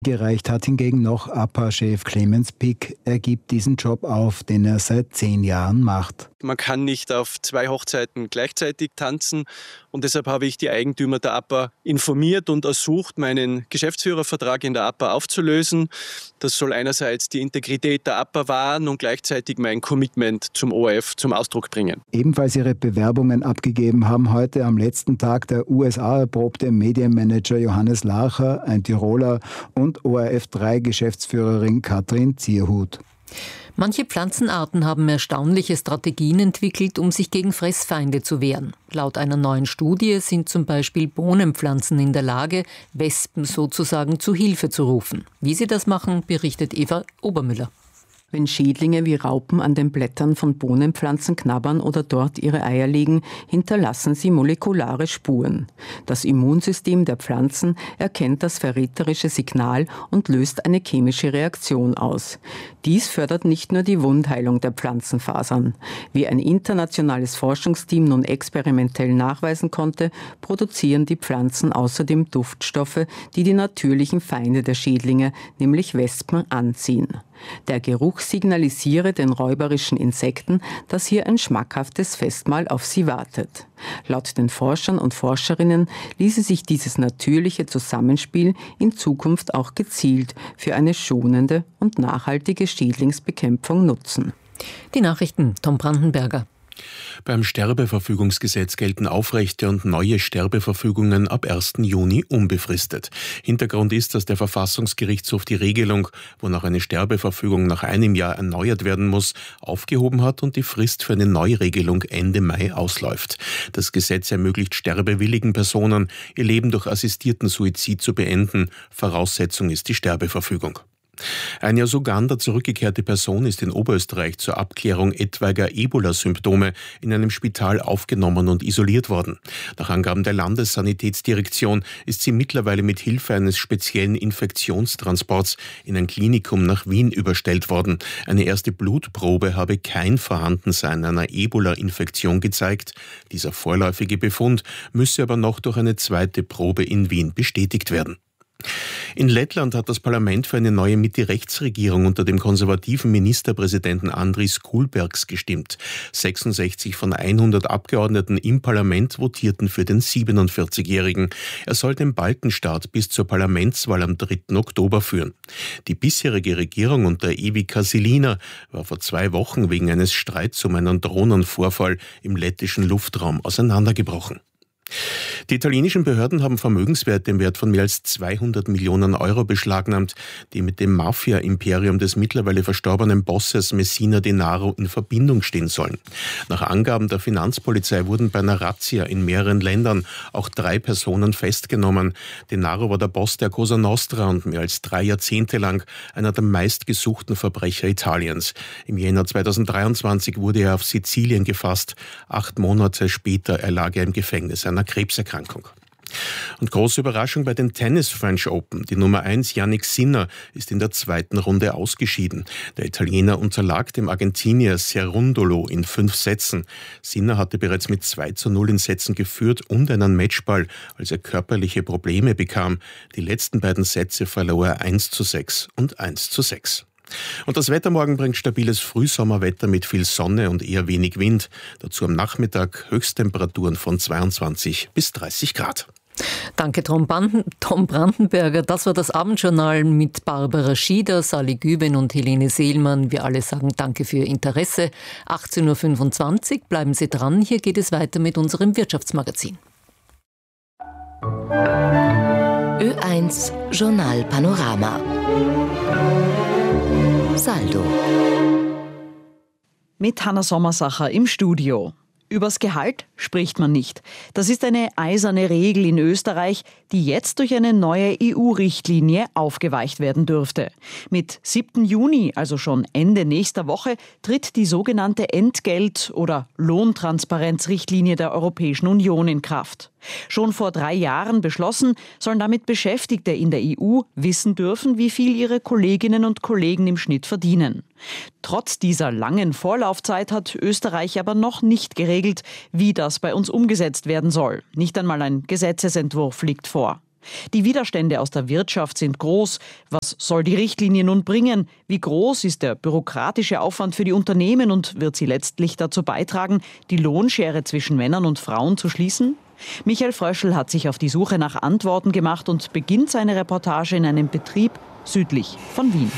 Gereicht hat hingegen noch APA-Chef Clemens Pick. Er gibt diesen Job auf, den er seit 10 Jahren macht. Man kann nicht auf 2 Hochzeiten gleichzeitig tanzen und deshalb habe ich die Eigentümer der APA informiert und ersucht, meinen Geschäftsführervertrag in der APA aufzulösen. Das soll einerseits die Integrität der APA wahren und gleichzeitig mein Commitment zum ORF zum Ausdruck bringen. Ebenfalls ihre Bewerbungen abgegeben haben heute am letzten Tag der USA-erprobte Medienmanager Johannes Lacher, ein Tiroler, und ORF3-Geschäftsführerin Katrin Zierhut. Manche Pflanzenarten haben erstaunliche Strategien entwickelt, um sich gegen Fressfeinde zu wehren. Laut einer neuen Studie sind zum Beispiel Bohnenpflanzen in der Lage, Wespen sozusagen zu Hilfe zu rufen. Wie sie das machen, berichtet Eva Obermüller. Wenn Schädlinge wie Raupen an den Blättern von Bohnenpflanzen knabbern oder dort ihre Eier legen, hinterlassen sie molekulare Spuren. Das Immunsystem der Pflanzen erkennt das verräterische Signal und löst eine chemische Reaktion aus. Dies fördert nicht nur die Wundheilung der Pflanzenfasern. Wie ein internationales Forschungsteam nun experimentell nachweisen konnte, produzieren die Pflanzen außerdem Duftstoffe, die die natürlichen Feinde der Schädlinge, nämlich Wespen, anziehen. Der Geruch signalisiere den räuberischen Insekten, dass hier ein schmackhaftes Festmahl auf sie wartet. Laut den Forschern und Forscherinnen ließe sich dieses natürliche Zusammenspiel in Zukunft auch gezielt für eine schonende und nachhaltige Schädlingsbekämpfung nutzen. Die Nachrichten, Tom Brandenberger. Beim Sterbeverfügungsgesetz gelten aufrechte und neue Sterbeverfügungen ab 1. Juni unbefristet. Hintergrund ist, dass der Verfassungsgerichtshof die Regelung, wonach eine Sterbeverfügung nach einem Jahr erneuert werden muss, aufgehoben hat und die Frist für eine Neuregelung Ende Mai ausläuft. Das Gesetz ermöglicht sterbewilligen Personen, ihr Leben durch assistierten Suizid zu beenden. Voraussetzung ist die Sterbeverfügung. Eine aus Uganda zurückgekehrte Person ist in Oberösterreich zur Abklärung etwaiger Ebola-Symptome in einem Spital aufgenommen und isoliert worden. Nach Angaben der Landessanitätsdirektion ist sie mittlerweile mit Hilfe eines speziellen Infektionstransports in ein Klinikum nach Wien überstellt worden. Eine erste Blutprobe habe kein Vorhandensein einer Ebola-Infektion gezeigt. Dieser vorläufige Befund müsse aber noch durch eine zweite Probe in Wien bestätigt werden. In Lettland hat das Parlament für eine neue Mitte-Rechts-Regierung unter dem konservativen Ministerpräsidenten Andris Kulbergs gestimmt. 66 von 100 Abgeordneten im Parlament votierten für den 47-Jährigen. Er soll den Balkenstaat bis zur Parlamentswahl am 3. Oktober führen. Die bisherige Regierung unter Ivica Silina war vor 2 Wochen wegen eines Streits um einen Drohnenvorfall im lettischen Luftraum auseinandergebrochen. Die italienischen Behörden haben Vermögenswerte im Wert von mehr als 200 Millionen Euro beschlagnahmt, die mit dem Mafia-Imperium des mittlerweile verstorbenen Bosses Messina Denaro in Verbindung stehen sollen. Nach Angaben der Finanzpolizei wurden bei einer Razzia in mehreren Ländern auch 3 Personen festgenommen. Denaro war der Boss der Cosa Nostra und mehr als 3 Jahrzehnte lang einer der meistgesuchten Verbrecher Italiens. Im Jänner 2023 wurde er auf Sizilien gefasst. 8 Monate später erlag er im Gefängnis einer Krebserkrankung. Und große Überraschung bei den Tennis French Open. Die Nummer 1 Jannik Sinner ist in der 2. Runde ausgeschieden. Der Italiener unterlag dem Argentinier Cerundolo in 5 Sätzen. Sinner hatte bereits mit 2:0 in Sätzen geführt und einen Matchball, als er körperliche Probleme bekam. Die letzten beiden Sätze verlor er 1:6 und 1:6. Und das Wetter morgen bringt stabiles Frühsommerwetter mit viel Sonne und eher wenig Wind. Dazu am Nachmittag Höchsttemperaturen von 22 bis 30 Grad. Danke, Tom Brandenberger. Das war das Abendjournal mit Barbara Schieder, Sally Güben und Helene Seelmann. Wir alle sagen Danke für Ihr Interesse. 18.25 Uhr, bleiben Sie dran. Hier geht es weiter mit unserem Wirtschaftsmagazin. Ö1 Journal Panorama. Saldo. Mit Hanna Sommersacher im Studio. Übers Gehalt spricht man nicht. Das ist eine eiserne Regel in Österreich, die jetzt durch eine neue EU-Richtlinie aufgeweicht werden dürfte. Mit 7. Juni, also schon Ende nächster Woche, tritt die sogenannte Entgelt- oder Lohntransparenzrichtlinie der Europäischen Union in Kraft. Schon vor 3 Jahren beschlossen, sollen damit Beschäftigte in der EU wissen dürfen, wie viel ihre Kolleginnen und Kollegen im Schnitt verdienen. Trotz dieser langen Vorlaufzeit hat Österreich aber noch nicht geregelt, wie das bei uns umgesetzt werden soll. Nicht einmal ein Gesetzesentwurf liegt vor. Die Widerstände aus der Wirtschaft sind groß. Was soll die Richtlinie nun bringen? Wie groß ist der bürokratische Aufwand für die Unternehmen und wird sie letztlich dazu beitragen, die Lohnschere zwischen Männern und Frauen zu schließen? Michael Fröschl hat sich auf die Suche nach Antworten gemacht und beginnt seine Reportage in einem Betrieb südlich von Wien.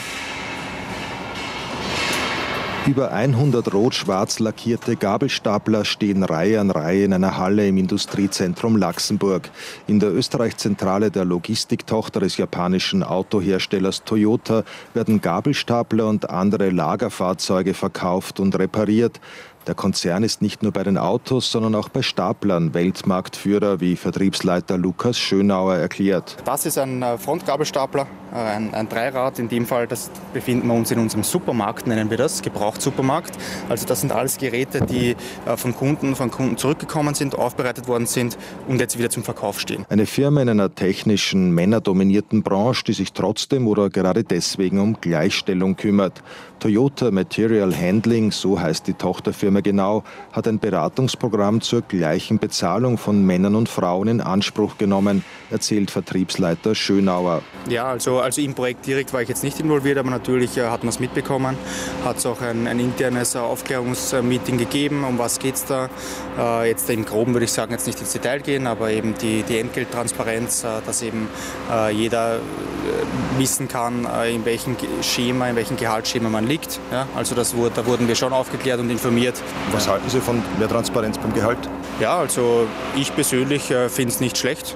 Über 100 rot-schwarz lackierte Gabelstapler stehen Reihe an Reihe in einer Halle im Industriezentrum Laxenburg. In der Österreich-Zentrale der Logistiktochter des japanischen Autoherstellers Toyota werden Gabelstapler und andere Lagerfahrzeuge verkauft und repariert. Der Konzern ist nicht nur bei den Autos, sondern auch bei Staplern Weltmarktführer, wie Vertriebsleiter Lukas Schönauer erklärt. Das ist ein Frontgabelstapler, ein Dreirad. In dem Fall, das befinden wir uns in unserem Supermarkt, nennen wir das, Gebrauchtsupermarkt. Also das sind alles Geräte, die von Kunden zurückgekommen sind, aufbereitet worden sind und jetzt wieder zum Verkauf stehen. Eine Firma in einer technischen, männerdominierten Branche, die sich trotzdem oder gerade deswegen um Gleichstellung kümmert. Toyota Material Handling, so heißt die Tochterfirma genau, hat ein Beratungsprogramm zur gleichen Bezahlung von Männern und Frauen in Anspruch genommen, erzählt Vertriebsleiter Schönauer. Ja, also im Projekt direkt war ich jetzt nicht involviert, aber natürlich hat man es mitbekommen. Hat es auch ein internes Aufklärungsmeeting gegeben, um was geht es da. Jetzt im Groben würde ich sagen, jetzt nicht ins Detail gehen, aber eben die Entgelttransparenz, dass eben jeder wissen kann, in welchem Gehaltsschema man liegt. Ja, also da wurden wir schon aufgeklärt und informiert. Was halten Sie von mehr Transparenz beim Gehalt? Ja, also ich persönlich finde es nicht schlecht,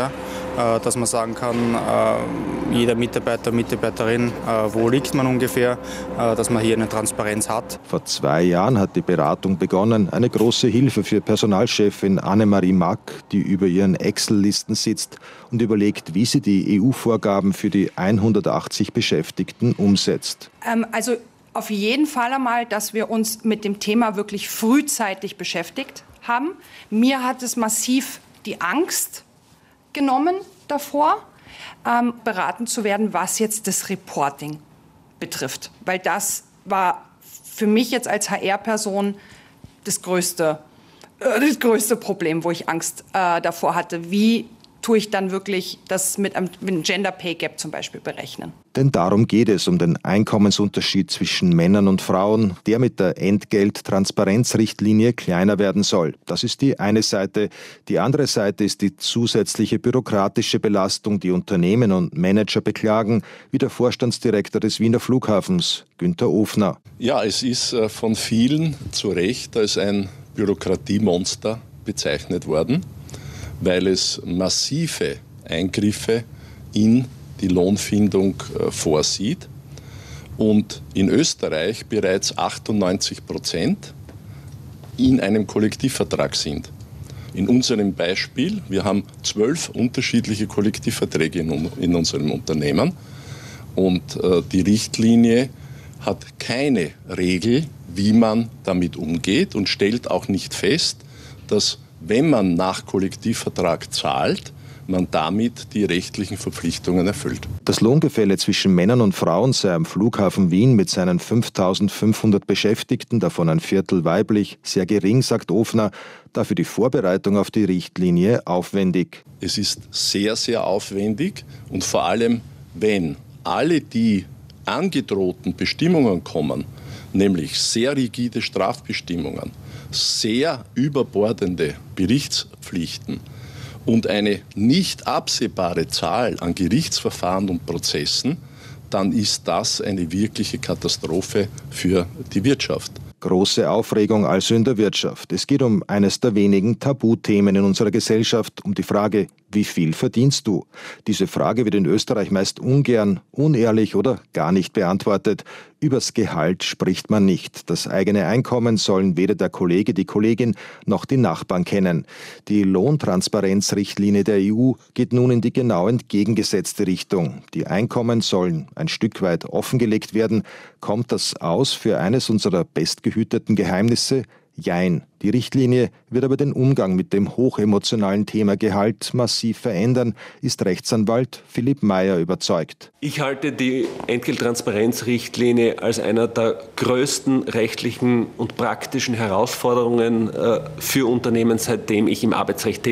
ja, dass man sagen kann, jeder Mitarbeiter, Mitarbeiterin, wo liegt man ungefähr, dass man hier eine Transparenz hat. Vor 2 Jahren hat die Beratung begonnen, eine große Hilfe für Personalchefin Annemarie Mack, die über ihren Excel-Listen sitzt und überlegt, wie sie die EU-Vorgaben für die 180 Beschäftigten umsetzt. Also auf jeden Fall einmal, dass wir uns mit dem Thema wirklich frühzeitig beschäftigt haben. Mir hat es massiv die Angst genommen davor, beraten zu werden, was jetzt das Reporting betrifft. Weil das war für mich jetzt als HR-Person das größte Problem, wo ich Angst davor hatte. Wie tue ich dann wirklich das mit einem Gender Pay Gap zum Beispiel berechnen? Denn darum geht es, um den Einkommensunterschied zwischen Männern und Frauen, der mit der Entgelttransparenzrichtlinie kleiner werden soll. Das ist die eine Seite. Die andere Seite ist die zusätzliche bürokratische Belastung, die Unternehmen und Manager beklagen, wie der Vorstandsdirektor des Wiener Flughafens, Günther Ofner. Ja, es ist von vielen zu Recht als ein Bürokratiemonster bezeichnet worden, weil es massive Eingriffe in die Lohnfindung vorsieht und in Österreich bereits 98% in einem Kollektivvertrag sind. In unserem Beispiel, wir haben 12 unterschiedliche Kollektivverträge in unserem Unternehmen und die Richtlinie hat keine Regel, wie man damit umgeht und stellt auch nicht fest, dass wenn man nach Kollektivvertrag zahlt, man damit die rechtlichen Verpflichtungen erfüllt. Das Lohngefälle zwischen Männern und Frauen sei am Flughafen Wien mit seinen 5.500 Beschäftigten, davon ein Viertel weiblich, sehr gering, sagt Ofner, dafür die Vorbereitung auf die Richtlinie aufwendig. Es ist sehr, sehr aufwendig und vor allem, wenn alle die angedrohten Bestimmungen kommen, nämlich sehr rigide Strafbestimmungen, sehr überbordende Berichtspflichten und eine nicht absehbare Zahl an Gerichtsverfahren und Prozessen, dann ist das eine wirkliche Katastrophe für die Wirtschaft. Große Aufregung also in der Wirtschaft. Es geht um eines der wenigen Tabuthemen in unserer Gesellschaft, um die Frage, wie viel verdienst du? Diese Frage wird in Österreich meist ungern, unehrlich oder gar nicht beantwortet. Übers Gehalt spricht man nicht. Das eigene Einkommen sollen weder der Kollege, die Kollegin noch die Nachbarn kennen. Die Lohntransparenzrichtlinie der EU geht nun in die genau entgegengesetzte Richtung. Die Einkommen sollen ein Stück weit offengelegt werden. Kommt das aus für eines unserer bestgehüteten Geheimnisse? Jein. Die Richtlinie wird aber den Umgang mit dem hochemotionalen Thema Gehalt massiv verändern, ist Rechtsanwalt Philipp Mayer überzeugt. Ich halte die Entgelttransparenzrichtlinie als einer der größten rechtlichen und praktischen Herausforderungen für Unternehmen, seitdem ich im Arbeitsrecht tätig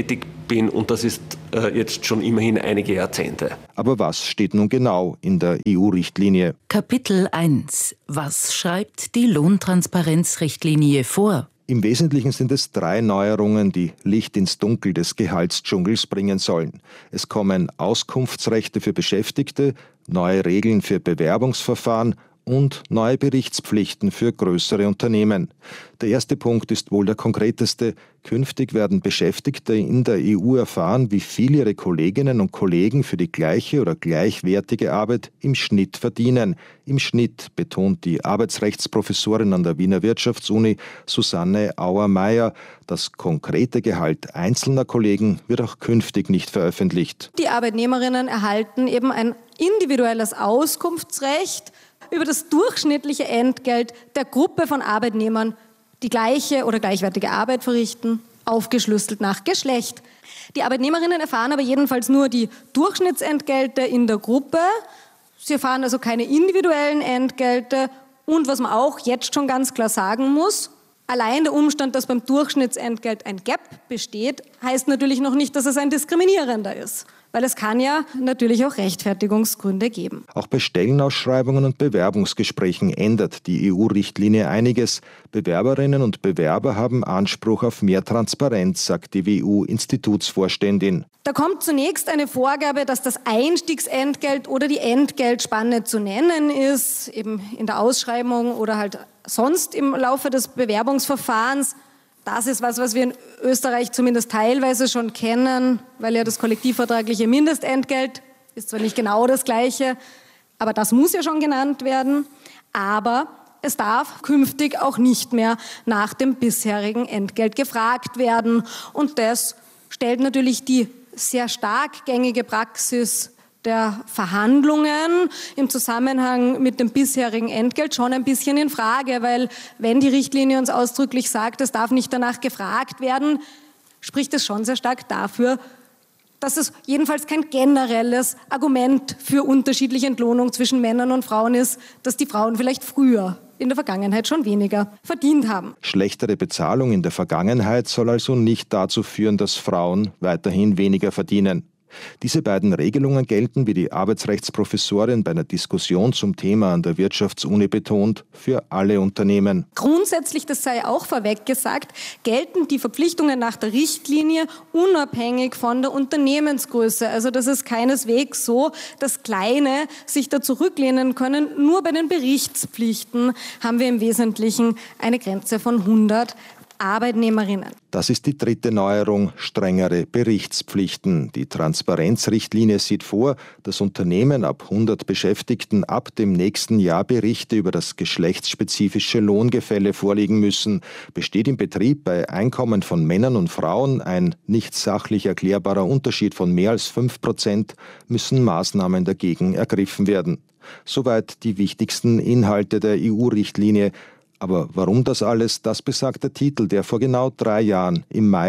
bin und das ist jetzt schon immerhin einige Jahrzehnte. Aber was steht nun genau in der EU-Richtlinie? Kapitel 1. Was schreibt die Lohntransparenzrichtlinie vor? Im Wesentlichen sind es 3 Neuerungen, die Licht ins Dunkel des Gehaltsdschungels bringen sollen. Es kommen Auskunftsrechte für Beschäftigte, neue Regeln für Bewerbungsverfahren und neue Berichtspflichten für größere Unternehmen. Der erste Punkt ist wohl der konkreteste. Künftig werden Beschäftigte in der EU erfahren, wie viel ihre Kolleginnen und Kollegen für die gleiche oder gleichwertige Arbeit im Schnitt verdienen. Im Schnitt, betont die Arbeitsrechtsprofessorin an der Wiener Wirtschaftsuni Susanne Auer-Meyer. Das konkrete Gehalt einzelner Kollegen wird auch künftig nicht veröffentlicht. Die Arbeitnehmerinnen erhalten eben ein individuelles Auskunftsrecht über das durchschnittliche Entgelt der Gruppe von Arbeitnehmern, die gleiche oder gleichwertige Arbeit verrichten, aufgeschlüsselt nach Geschlecht. Die Arbeitnehmerinnen erfahren aber jedenfalls nur die Durchschnittsentgelte in der Gruppe. Sie erfahren also keine individuellen Entgelte. Und was man auch jetzt schon ganz klar sagen muss, allein der Umstand, dass beim Durchschnittsentgelt ein Gap besteht, heißt natürlich noch nicht, dass es ein diskriminierender ist. Weil es kann ja natürlich auch Rechtfertigungsgründe geben. Auch bei Stellenausschreibungen und Bewerbungsgesprächen ändert die EU-Richtlinie einiges. Bewerberinnen und Bewerber haben Anspruch auf mehr Transparenz, sagt die WU-Institutsvorständin. Da kommt zunächst eine Vorgabe, dass das Einstiegsentgelt oder die Entgeltspanne zu nennen ist, eben in der Ausschreibung oder halt sonst im Laufe des Bewerbungsverfahrens. Das ist was wir in Österreich zumindest teilweise schon kennen, weil ja das kollektivvertragliche Mindestentgelt ist zwar nicht genau das Gleiche, aber das muss ja schon genannt werden. Aber es darf künftig auch nicht mehr nach dem bisherigen Entgelt gefragt werden. Und das stellt natürlich die sehr stark gängige Praxis der Verhandlungen im Zusammenhang mit dem bisherigen Entgelt schon ein bisschen in Frage, weil wenn die Richtlinie uns ausdrücklich sagt, es darf nicht danach gefragt werden, spricht es schon sehr stark dafür, dass es jedenfalls kein generelles Argument für unterschiedliche Entlohnung zwischen Männern und Frauen ist, dass die Frauen vielleicht früher in der Vergangenheit schon weniger verdient haben. Schlechtere Bezahlung in der Vergangenheit soll also nicht dazu führen, dass Frauen weiterhin weniger verdienen. Diese beiden Regelungen gelten, wie die Arbeitsrechtsprofessorin bei einer Diskussion zum Thema an der Wirtschaftsuni betont, für alle Unternehmen. Grundsätzlich, das sei auch vorweg gesagt, gelten die Verpflichtungen nach der Richtlinie unabhängig von der Unternehmensgröße. Also das ist keineswegs so, dass Kleine sich da zurücklehnen können. Nur bei den Berichtspflichten haben wir im Wesentlichen eine Grenze von 100 Arbeitnehmerinnen. Das ist die dritte Neuerung, strengere Berichtspflichten. Die Transparenzrichtlinie sieht vor, dass Unternehmen ab 100 Beschäftigten ab dem nächsten Jahr Berichte über das geschlechtsspezifische Lohngefälle vorlegen müssen. Besteht im Betrieb bei Einkommen von Männern und Frauen ein nicht sachlich erklärbarer Unterschied von mehr als 5%, müssen Maßnahmen dagegen ergriffen werden. Soweit die wichtigsten Inhalte der EU-Richtlinie. Aber warum das alles, das besagt der Titel der vor genau 3 Jahren im Mai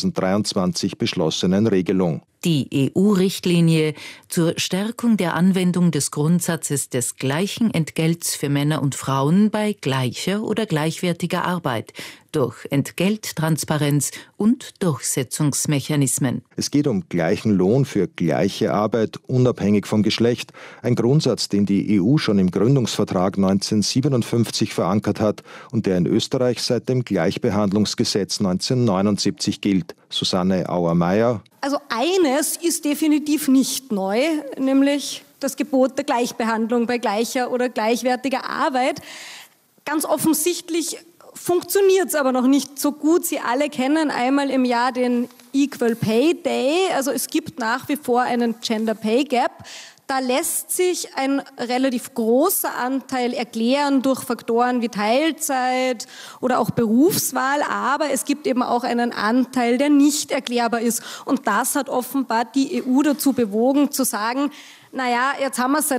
2023 beschlossenen Regelung. Die EU-Richtlinie zur Stärkung der Anwendung des Grundsatzes des gleichen Entgelts für Männer und Frauen bei gleicher oder gleichwertiger Arbeit durch Entgelttransparenz und Durchsetzungsmechanismen. Es geht um gleichen Lohn für gleiche Arbeit, unabhängig vom Geschlecht. Ein Grundsatz, den die EU schon im Gründungsvertrag 1957 verankert hat und der in Österreich seit dem Gleichbehandlungsgesetz 1979 gilt. Susanne Auer-Meyer. Also eines ist definitiv nicht neu, nämlich das Gebot der Gleichbehandlung bei gleicher oder gleichwertiger Arbeit. Ganz offensichtlich funktioniert es aber noch nicht so gut. Sie alle kennen einmal im Jahr den Equal Pay Day. Also es gibt nach wie vor einen Gender Pay Gap. Da lässt sich ein relativ großer Anteil erklären durch Faktoren wie Teilzeit oder auch Berufswahl, aber es gibt eben auch einen Anteil, der nicht erklärbar ist. Und das hat offenbar die EU dazu bewogen, zu sagen, naja, jetzt haben wir es seit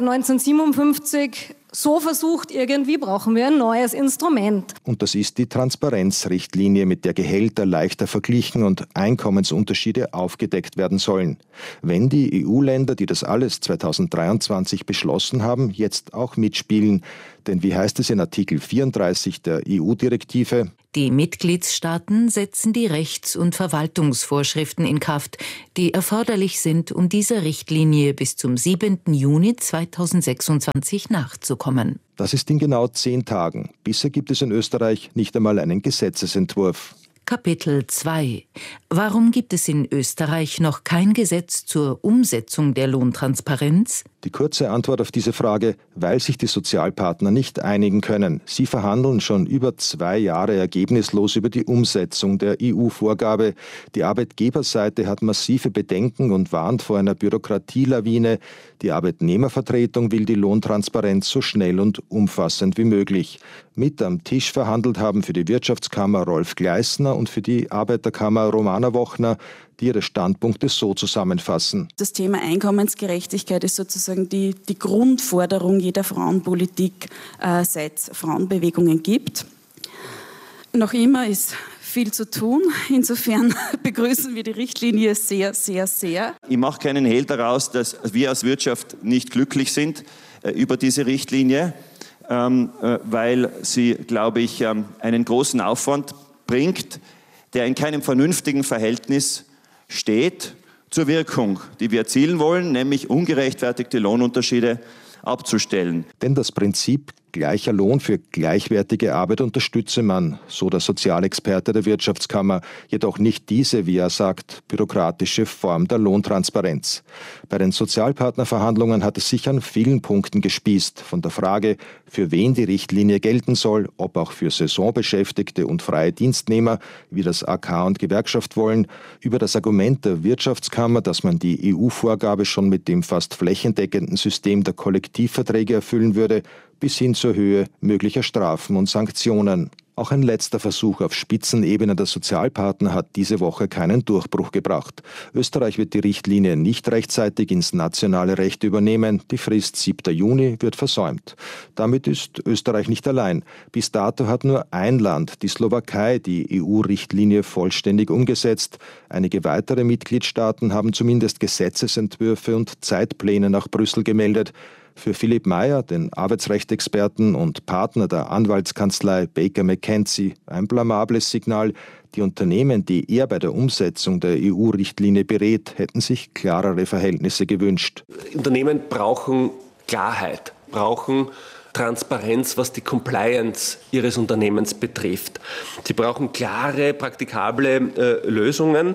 1957 so versucht, irgendwie brauchen wir ein neues Instrument. Und das ist die Transparenzrichtlinie, mit der Gehälter leichter verglichen und Einkommensunterschiede aufgedeckt werden sollen. Wenn die EU-Länder, die das alles 2023 beschlossen haben, jetzt auch mitspielen. Denn wie heißt es in Artikel 34 der EU-Direktive? Die Mitgliedstaaten setzen die Rechts- und Verwaltungsvorschriften in Kraft, die erforderlich sind, um dieser Richtlinie bis zum 7. Juni 2026 nachzukommen. Das ist in genau 10 Tagen. Bisher gibt es in Österreich nicht einmal einen Gesetzesentwurf. Kapitel 2. Warum gibt es in Österreich noch kein Gesetz zur Umsetzung der Lohntransparenz? Die kurze Antwort auf diese Frage: weil sich die Sozialpartner nicht einigen können. Sie verhandeln schon über 2 Jahre ergebnislos über die Umsetzung der EU-Vorgabe. Die Arbeitgeberseite hat massive Bedenken und warnt vor einer Bürokratielawine. Die Arbeitnehmervertretung will die Lohntransparenz so schnell und umfassend wie möglich. Mit am Tisch verhandelt haben für die Wirtschaftskammer Rolf Gleisner und für die Arbeiterkammer Romana Wochner, die ihre Standpunkte so zusammenfassen. Das Thema Einkommensgerechtigkeit ist sozusagen die Grundforderung jeder Frauenpolitik, seit es Frauenbewegungen gibt. Noch immer ist viel zu tun. Insofern begrüßen wir die Richtlinie sehr, sehr, sehr. Ich mache keinen Hehl daraus, dass wir als Wirtschaft nicht glücklich sind über diese Richtlinie, weil sie, glaube ich, einen großen Aufwand bringt, der in keinem vernünftigen Verhältnis steht zur Wirkung, die wir erzielen wollen, nämlich ungerechtfertigte Lohnunterschiede abzustellen. Denn das Prinzip gleicher Lohn für gleichwertige Arbeit unterstütze man, so der Sozialexperte der Wirtschaftskammer, jedoch nicht diese, wie er sagt, bürokratische Form der Lohntransparenz. Bei den Sozialpartnerverhandlungen hat es sich an vielen Punkten gespießt, von der Frage, für wen die Richtlinie gelten soll, ob auch für Saisonbeschäftigte und freie Dienstnehmer, wie das AK und Gewerkschaft wollen, über das Argument der Wirtschaftskammer, dass man die EU-Vorgabe schon mit dem fast flächendeckenden System der Kollektivverträge erfüllen würde, bis hin zur Höhe möglicher Strafen und Sanktionen. Auch ein letzter Versuch auf Spitzenebene der Sozialpartner hat diese Woche keinen Durchbruch gebracht. Österreich wird die Richtlinie nicht rechtzeitig ins nationale Recht übernehmen. Die Frist 7. Juni wird versäumt. Damit ist Österreich nicht allein. Bis dato hat nur ein Land, die Slowakei, die EU-Richtlinie vollständig umgesetzt. Einige weitere Mitgliedstaaten haben zumindest Gesetzesentwürfe und Zeitpläne nach Brüssel gemeldet. Für Philipp Meyer, den Arbeitsrechtsexperten und Partner der Anwaltskanzlei Baker McKenzie, ein blamables Signal. Die Unternehmen, die er bei der Umsetzung der EU-Richtlinie berät, hätten sich klarere Verhältnisse gewünscht. Unternehmen brauchen Klarheit, brauchen Transparenz, was die Compliance ihres Unternehmens betrifft. Sie brauchen klare, praktikable Lösungen.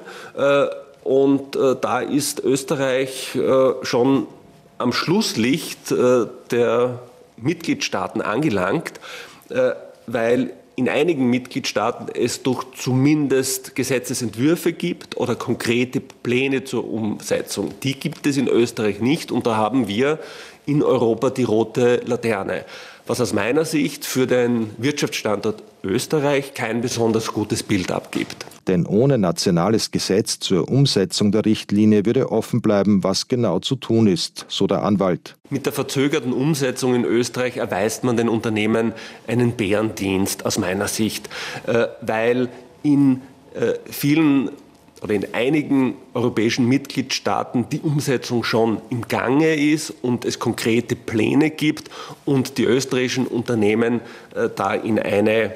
Und da ist Österreich schon am Schlusslicht der Mitgliedstaaten angelangt, weil in einigen Mitgliedstaaten es doch zumindest Gesetzesentwürfe gibt oder konkrete Pläne zur Umsetzung. Die gibt es in Österreich nicht und da haben wir in Europa die rote Laterne, was aus meiner Sicht für den Wirtschaftsstandort Österreich kein besonders gutes Bild abgibt. Denn ohne nationales Gesetz zur Umsetzung der Richtlinie würde offen bleiben, was genau zu tun ist, so der Anwalt. Mit der verzögerten Umsetzung in Österreich erweist man den Unternehmen einen Bärendienst aus meiner Sicht, weil in vielen oder in einigen europäischen Mitgliedstaaten die Umsetzung schon im Gange ist und es konkrete Pläne gibt und die österreichischen Unternehmen da in eine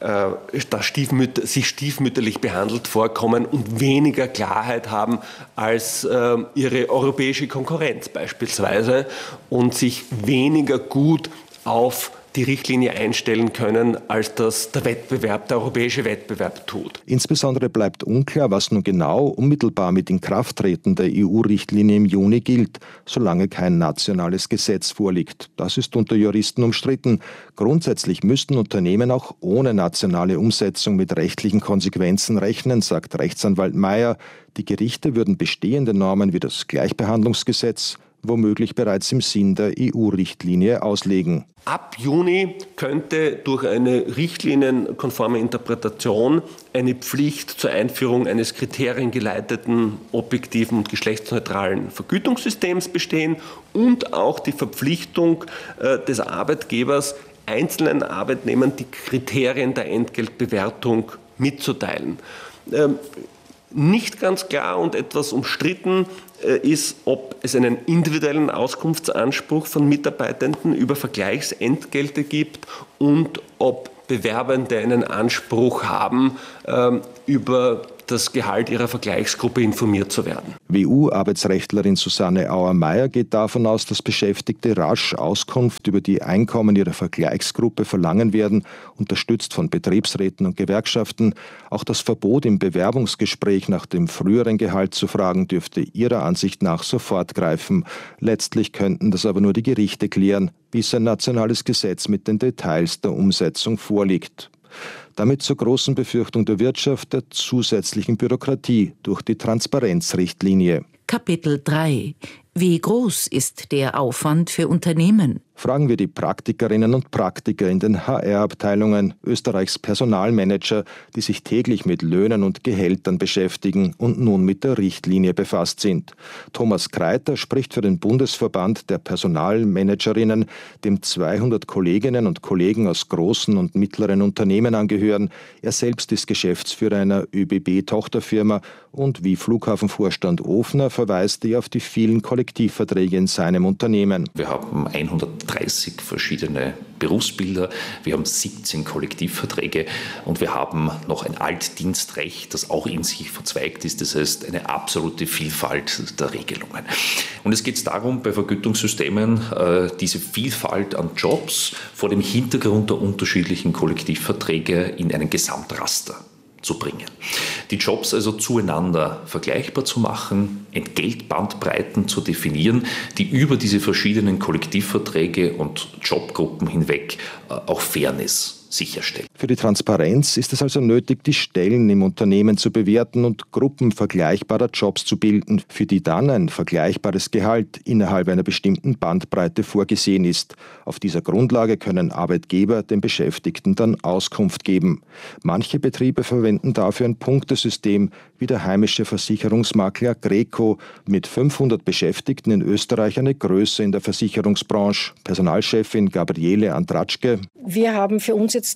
sich stiefmütterlich behandelt vorkommen und weniger Klarheit haben als ihre europäische Konkurrenz beispielsweise und sich weniger gut auf die Richtlinie einstellen können, als das der europäische Wettbewerb tut. Insbesondere bleibt unklar, was nun genau unmittelbar mit Inkrafttreten der EU-Richtlinie im Juni gilt, solange kein nationales Gesetz vorliegt. Das ist unter Juristen umstritten. Grundsätzlich müssten Unternehmen auch ohne nationale Umsetzung mit rechtlichen Konsequenzen rechnen, sagt Rechtsanwalt Meyer. Die Gerichte würden bestehende Normen wie das Gleichbehandlungsgesetz womöglich bereits im Sinn der EU-Richtlinie auslegen. Ab Juni könnte durch eine richtlinienkonforme Interpretation eine Pflicht zur Einführung eines kriteriengeleiteten, objektiven und geschlechtsneutralen Vergütungssystems bestehen und auch die Verpflichtung des Arbeitgebers, einzelnen Arbeitnehmern die Kriterien der Entgeltbewertung mitzuteilen. Nicht ganz klar und etwas umstritten ist, ob es einen individuellen Auskunftsanspruch von Mitarbeitenden über Vergleichsentgelte gibt und ob Bewerbende einen Anspruch haben, über das Gehalt ihrer Vergleichsgruppe informiert zu werden. WU-Arbeitsrechtlerin Susanne Auer-Meyer geht davon aus, dass Beschäftigte rasch Auskunft über die Einkommen ihrer Vergleichsgruppe verlangen werden, unterstützt von Betriebsräten und Gewerkschaften. Auch das Verbot im Bewerbungsgespräch nach dem früheren Gehalt zu fragen, dürfte ihrer Ansicht nach sofort greifen. Letztlich könnten das aber nur die Gerichte klären, bis ein nationales Gesetz mit den Details der Umsetzung vorliegt. Damit zur großen Befürchtung der Wirtschaft der zusätzlichen Bürokratie durch die Transparenzrichtlinie. Kapitel 3. Wie groß ist der Aufwand für Unternehmen? Fragen wir die Praktikerinnen und Praktiker in den HR-Abteilungen, Österreichs Personalmanager, die sich täglich mit Löhnen und Gehältern beschäftigen und nun mit der Richtlinie befasst sind. Thomas Kreiter spricht für den Bundesverband der Personalmanagerinnen, dem 200 Kolleginnen und Kollegen aus großen und mittleren Unternehmen angehören. Er selbst ist Geschäftsführer einer ÖBB-Tochterfirma und wie Flughafenvorstand Ofner verweist er auf die vielen Kollektivverträge in seinem Unternehmen. Wir haben 130 verschiedene Berufsbilder, wir haben 17 Kollektivverträge und wir haben noch ein Altdienstrecht, das auch in sich verzweigt ist. Das heißt, eine absolute Vielfalt der Regelungen. Und es geht darum, bei Vergütungssystemen diese Vielfalt an Jobs vor dem Hintergrund der unterschiedlichen Kollektivverträge in einen Gesamtraster zu bringen. Die Jobs also zueinander vergleichbar zu machen, Entgeltbandbreiten zu definieren, die über diese verschiedenen Kollektivverträge und Jobgruppen hinweg auch Fairness sicherstellen. Für die Transparenz ist es also nötig, die Stellen im Unternehmen zu bewerten und Gruppen vergleichbarer Jobs zu bilden, für die dann ein vergleichbares Gehalt innerhalb einer bestimmten Bandbreite vorgesehen ist. Auf dieser Grundlage können Arbeitgeber den Beschäftigten dann Auskunft geben. Manche Betriebe verwenden dafür ein Punktesystem, wie der heimische Versicherungsmakler Greco, mit 500 Beschäftigten in Österreich eine Größe in der Versicherungsbranche. Personalchefin Gabriele Andratschke. Wir haben für uns jetzt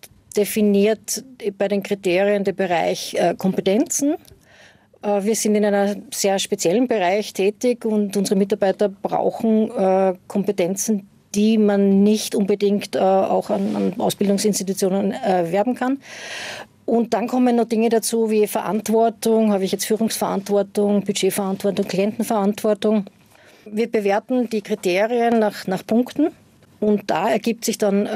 definiert bei den Kriterien den Bereich Kompetenzen. Wir sind in einem sehr speziellen Bereich tätig und unsere Mitarbeiter brauchen Kompetenzen, die man nicht unbedingt auch an Ausbildungsinstitutionen erwerben kann. Und dann kommen noch Dinge dazu wie Verantwortung, habe ich jetzt Führungsverantwortung, Budgetverantwortung, Klientenverantwortung. Wir bewerten die Kriterien nach Punkten und da ergibt sich dann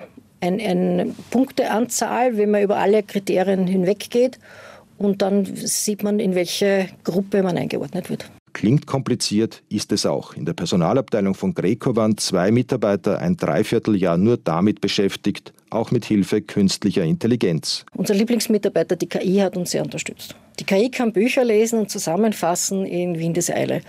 eine Punkteanzahl, wenn man über alle Kriterien hinweggeht und dann sieht man, in welche Gruppe man eingeordnet wird. Klingt kompliziert, ist es auch. In der Personalabteilung von Greco waren 2 Mitarbeiter ein Dreivierteljahr nur damit beschäftigt, auch mit Hilfe künstlicher Intelligenz. Unser Lieblingsmitarbeiter, die KI, hat uns sehr unterstützt. Die KI kann Bücher lesen und zusammenfassen in Windeseile.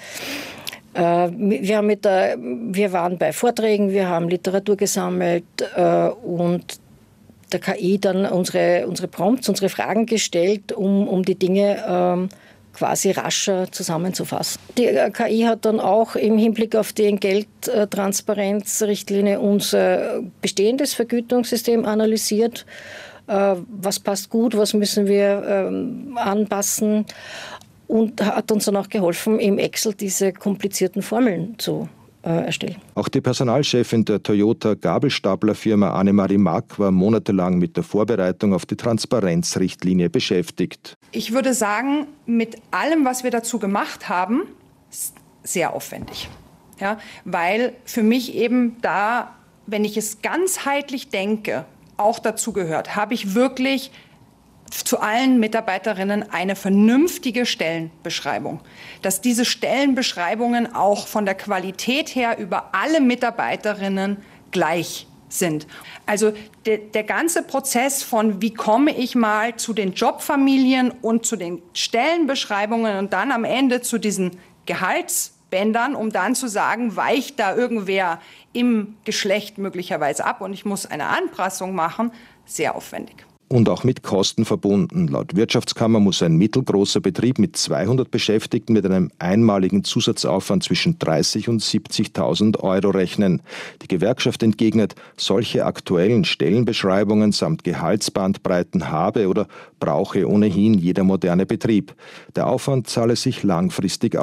Wir waren bei Vorträgen, wir haben Literatur gesammelt und der KI dann unsere Prompts, unsere Fragen gestellt, um die Dinge quasi rascher zusammenzufassen. Die KI hat dann auch im Hinblick auf die Entgelttransparenzrichtlinie unser bestehendes Vergütungssystem analysiert. Was passt gut, was müssen wir anpassen? Und hat uns dann auch geholfen, im Excel diese komplizierten Formeln zu erstellen. Auch die Personalchefin der Toyota-Gabelstaplerfirma Annemarie Mack war monatelang mit der Vorbereitung auf die Transparenzrichtlinie beschäftigt. Ich würde sagen, mit allem, was wir dazu gemacht haben, sehr aufwendig. Ja, weil für mich eben da, wenn ich es ganzheitlich denke, auch dazu gehört, habe ich wirklich zu allen Mitarbeiterinnen eine vernünftige Stellenbeschreibung. Dass diese Stellenbeschreibungen auch von der Qualität her über alle Mitarbeiterinnen gleich sind. Also der ganze Prozess von, wie komme ich mal zu den Jobfamilien und zu den Stellenbeschreibungen und dann am Ende zu diesen Gehaltsbändern, um dann zu sagen, weicht da irgendwer im Geschlecht möglicherweise ab und ich muss eine Anpassung machen, sehr aufwendig. Und auch mit Kosten verbunden. Laut Wirtschaftskammer muss ein mittelgroßer Betrieb mit 200 Beschäftigten mit einem einmaligen Zusatzaufwand zwischen 30.000 und 70.000 Euro rechnen. Die Gewerkschaft entgegnet, solche aktuellen Stellenbeschreibungen samt Gehaltsbandbreiten habe oder brauche ohnehin jeder moderne Betrieb. Der Aufwand zahle sich langfristig aus.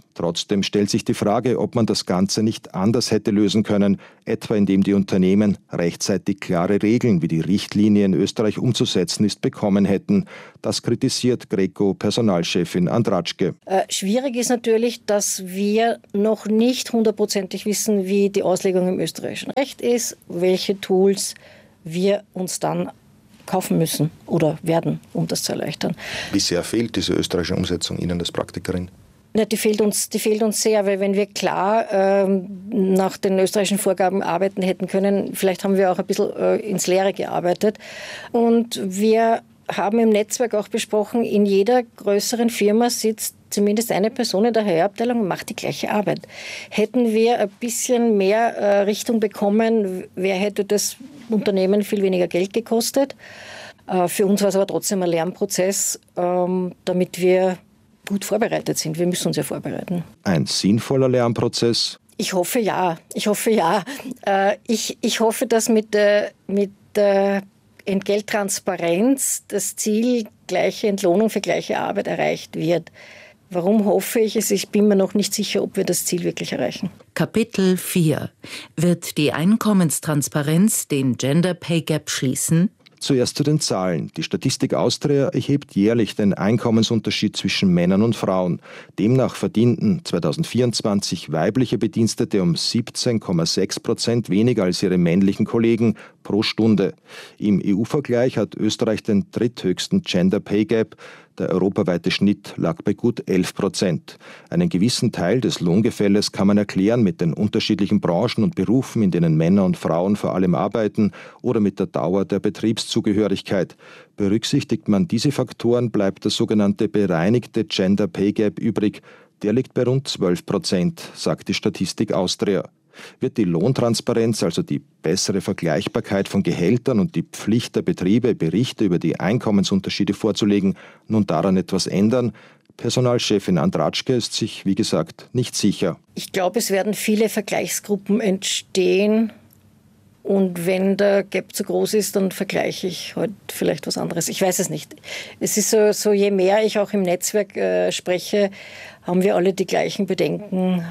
Trotzdem stellt sich die Frage, ob man das Ganze nicht anders hätte lösen können, etwa indem die Unternehmen rechtzeitig klare Regeln, wie die Richtlinie in Österreich umzusetzen ist, bekommen hätten. Das kritisiert Greco-Personalchefin Andratschke. Schwierig ist natürlich, dass wir noch nicht hundertprozentig wissen, wie die Auslegung im österreichischen Recht ist, welche Tools wir uns dann kaufen müssen oder werden, um das zu erleichtern. Wie sehr fehlt diese österreichische Umsetzung Ihnen als Praktikerin? Ja, die fehlt uns sehr, weil wenn wir klar nach den österreichischen Vorgaben arbeiten hätten können, vielleicht haben wir auch ein bisschen ins Leere gearbeitet. Und wir haben im Netzwerk auch besprochen, in jeder größeren Firma sitzt zumindest eine Person in der HR-Abteilung und macht die gleiche Arbeit. Hätten wir ein bisschen mehr Richtung bekommen, hätte das Unternehmen viel weniger Geld gekostet. Für uns war es aber trotzdem ein Lernprozess, damit wir gut vorbereitet sind. Wir müssen uns ja vorbereiten. Ein sinnvoller Lernprozess? Ich hoffe ja. Ich hoffe, dass mit der Entgelttransparenz das Ziel gleiche Entlohnung für gleiche Arbeit erreicht wird. Warum hoffe ich es? Ich bin mir noch nicht sicher, ob wir das Ziel wirklich erreichen. Kapitel 4. Wird die Einkommenstransparenz den Gender Pay Gap schließen? Zuerst zu den Zahlen. Die Statistik Austria erhebt jährlich den Einkommensunterschied zwischen Männern und Frauen. Demnach verdienten 2024 weibliche Bedienstete um 17,6% weniger als ihre männlichen Kollegen pro Stunde. Im EU-Vergleich hat Österreich den dritthöchsten Gender Pay Gap. Der europaweite Schnitt lag bei gut 11%. Einen gewissen Teil des Lohngefälles kann man erklären mit den unterschiedlichen Branchen und Berufen, in denen Männer und Frauen vor allem arbeiten, oder mit der Dauer der Betriebszugehörigkeit. Berücksichtigt man diese Faktoren, bleibt der sogenannte bereinigte Gender Pay Gap übrig. Der liegt bei rund 12%, sagt die Statistik Austria. Wird die Lohntransparenz, also die bessere Vergleichbarkeit von Gehältern und die Pflicht der Betriebe, Berichte über die Einkommensunterschiede vorzulegen, nun daran etwas ändern? Personalchefin Andratschke ist sich, wie gesagt, nicht sicher. Ich glaube, es werden viele Vergleichsgruppen entstehen. Und wenn der Gap zu groß ist, dann vergleiche ich heute vielleicht was anderes. Ich weiß es nicht. Es ist so, je mehr ich auch im Netzwerk spreche, haben wir alle die gleichen Bedenken,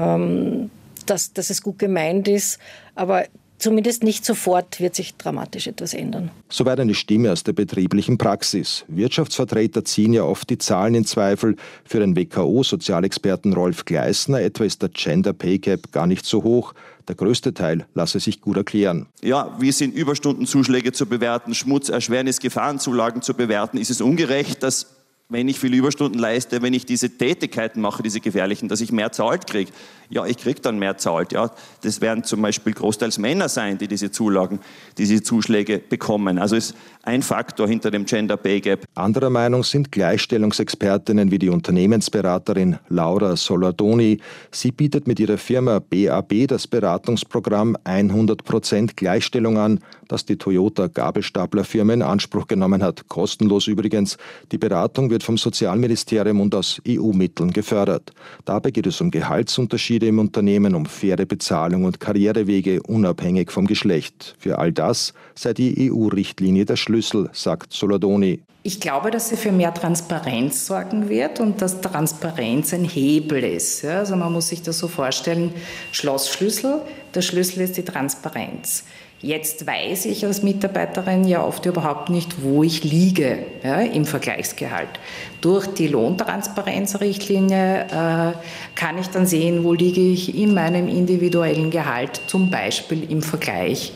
dass es gut gemeint ist, aber zumindest nicht sofort wird sich dramatisch etwas ändern. Soweit eine Stimme aus der betrieblichen Praxis. Wirtschaftsvertreter ziehen ja oft die Zahlen in Zweifel. Für den WKO-Sozialexperten Rolf Gleisner etwa ist der Gender Pay Gap gar nicht so hoch. Der größte Teil lasse sich gut erklären. Ja, wie sind Überstundenzuschläge zu bewerten, Schmutzerschwernis, Gefahrenzulagen zu bewerten? Ist es ungerecht, dass, wenn ich viele Überstunden leiste, wenn ich diese Tätigkeiten mache, diese gefährlichen, dass ich mehr zahlt kriege? Ja, ich kriege dann mehr zahlt. Ja, das werden zum Beispiel großteils Männer sein, die diese Zulagen, diese Zuschläge bekommen. Also ist ein Faktor hinter dem Gender Pay Gap. Anderer Meinung sind Gleichstellungsexpertinnen wie die Unternehmensberaterin Laura Solardoni. Sie bietet mit ihrer Firma BAB das Beratungsprogramm 100% Gleichstellung an, das die Toyota Gabelstaplerfirma in Anspruch genommen hat. Kostenlos übrigens. Die Beratung wird vom Sozialministerium und aus EU-Mitteln gefördert. Dabei geht es um Gehaltsunterschiede im Unternehmen, um faire Bezahlung und Karrierewege unabhängig vom Geschlecht. Für all das sei die EU-Richtlinie der Schlüssel, sagt Solardoni. Ich glaube, dass sie für mehr Transparenz sorgen wird und dass Transparenz ein Hebel ist. Ja, also man muss sich das so vorstellen, Schlossschlüssel, der Schlüssel ist die Transparenz. Jetzt weiß ich als Mitarbeiterin ja oft überhaupt nicht, wo ich liege, ja, im Vergleichsgehalt. Durch die Lohntransparenzrichtlinie kann ich dann sehen, wo liege ich in meinem individuellen Gehalt, zum Beispiel im Vergleich,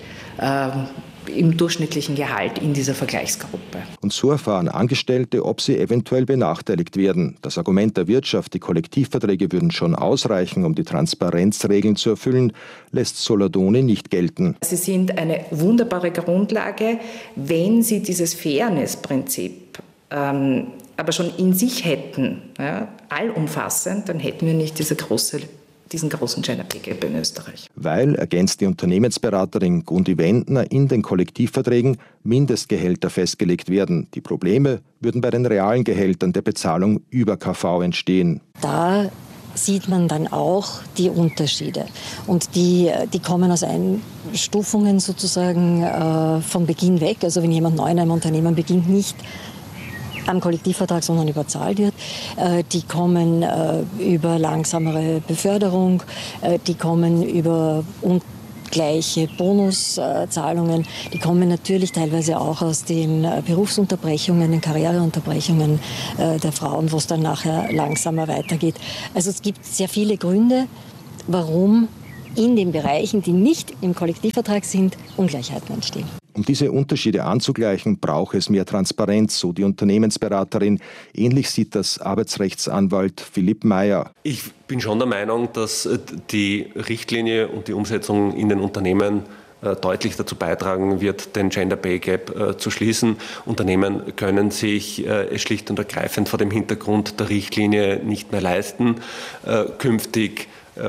im durchschnittlichen Gehalt in dieser Vergleichsgruppe. Und so erfahren Angestellte, ob sie eventuell benachteiligt werden. Das Argument der Wirtschaft, die Kollektivverträge würden schon ausreichen, um die Transparenzregeln zu erfüllen, lässt Solardoni nicht gelten. Sie sind eine wunderbare Grundlage, wenn Sie dieses Fairness-Prinzip aber schon in sich hätten, ja, allumfassend, dann hätten wir nicht diesen großen Gender Pay Gap in Österreich. Weil, ergänzt die Unternehmensberaterin Gundi Wendner, in den Kollektivverträgen Mindestgehälter festgelegt werden. Die Probleme würden bei den realen Gehältern der Bezahlung über KV entstehen. Da sieht man dann auch die Unterschiede. Und die kommen aus Einstufungen sozusagen von Beginn weg. Also wenn jemand neu in einem Unternehmen beginnt, nicht am Kollektivvertrag, sondern überzahlt wird. Die kommen über langsamere Beförderung, die kommen über ungleiche Bonuszahlungen, die kommen natürlich teilweise auch aus den Berufsunterbrechungen, den Karriereunterbrechungen der Frauen, wo es dann nachher langsamer weitergeht. Also es gibt sehr viele Gründe, warum in den Bereichen, die nicht im Kollektivvertrag sind, Ungleichheiten entstehen. Um diese Unterschiede anzugleichen, braucht es mehr Transparenz, so die Unternehmensberaterin. Ähnlich sieht das Arbeitsrechtsanwalt Philipp Meyer. Ich bin schon der Meinung, dass die Richtlinie und die Umsetzung in den Unternehmen deutlich dazu beitragen wird, den Gender Pay Gap zu schließen. Unternehmen können sich es schlicht und ergreifend vor dem Hintergrund der Richtlinie nicht mehr leisten, künftig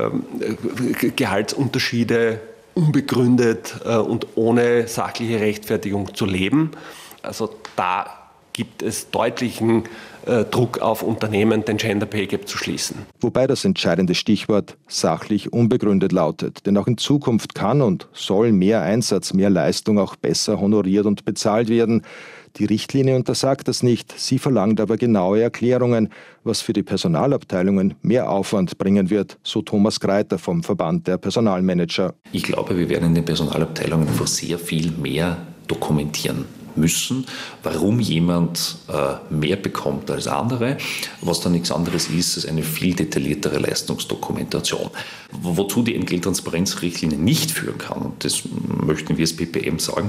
Gehaltsunterschiede unbegründet und ohne sachliche Rechtfertigung zu leben. Also da gibt es deutlichen Druck auf Unternehmen, den Gender Pay Gap zu schließen. Wobei das entscheidende Stichwort sachlich unbegründet lautet. Denn auch in Zukunft kann und soll mehr Einsatz, mehr Leistung auch besser honoriert und bezahlt werden. Die Richtlinie untersagt das nicht, sie verlangt aber genaue Erklärungen, was für die Personalabteilungen mehr Aufwand bringen wird, so Thomas Greiter vom Verband der Personalmanager. Ich glaube, wir werden in den Personalabteilungen einfach sehr viel mehr dokumentieren müssen, warum jemand mehr bekommt als andere, was dann nichts anderes ist als eine viel detailliertere Leistungsdokumentation. Wozu die Entgelttransparenzrichtlinie nicht führen kann, und das möchten wir als BPM sagen,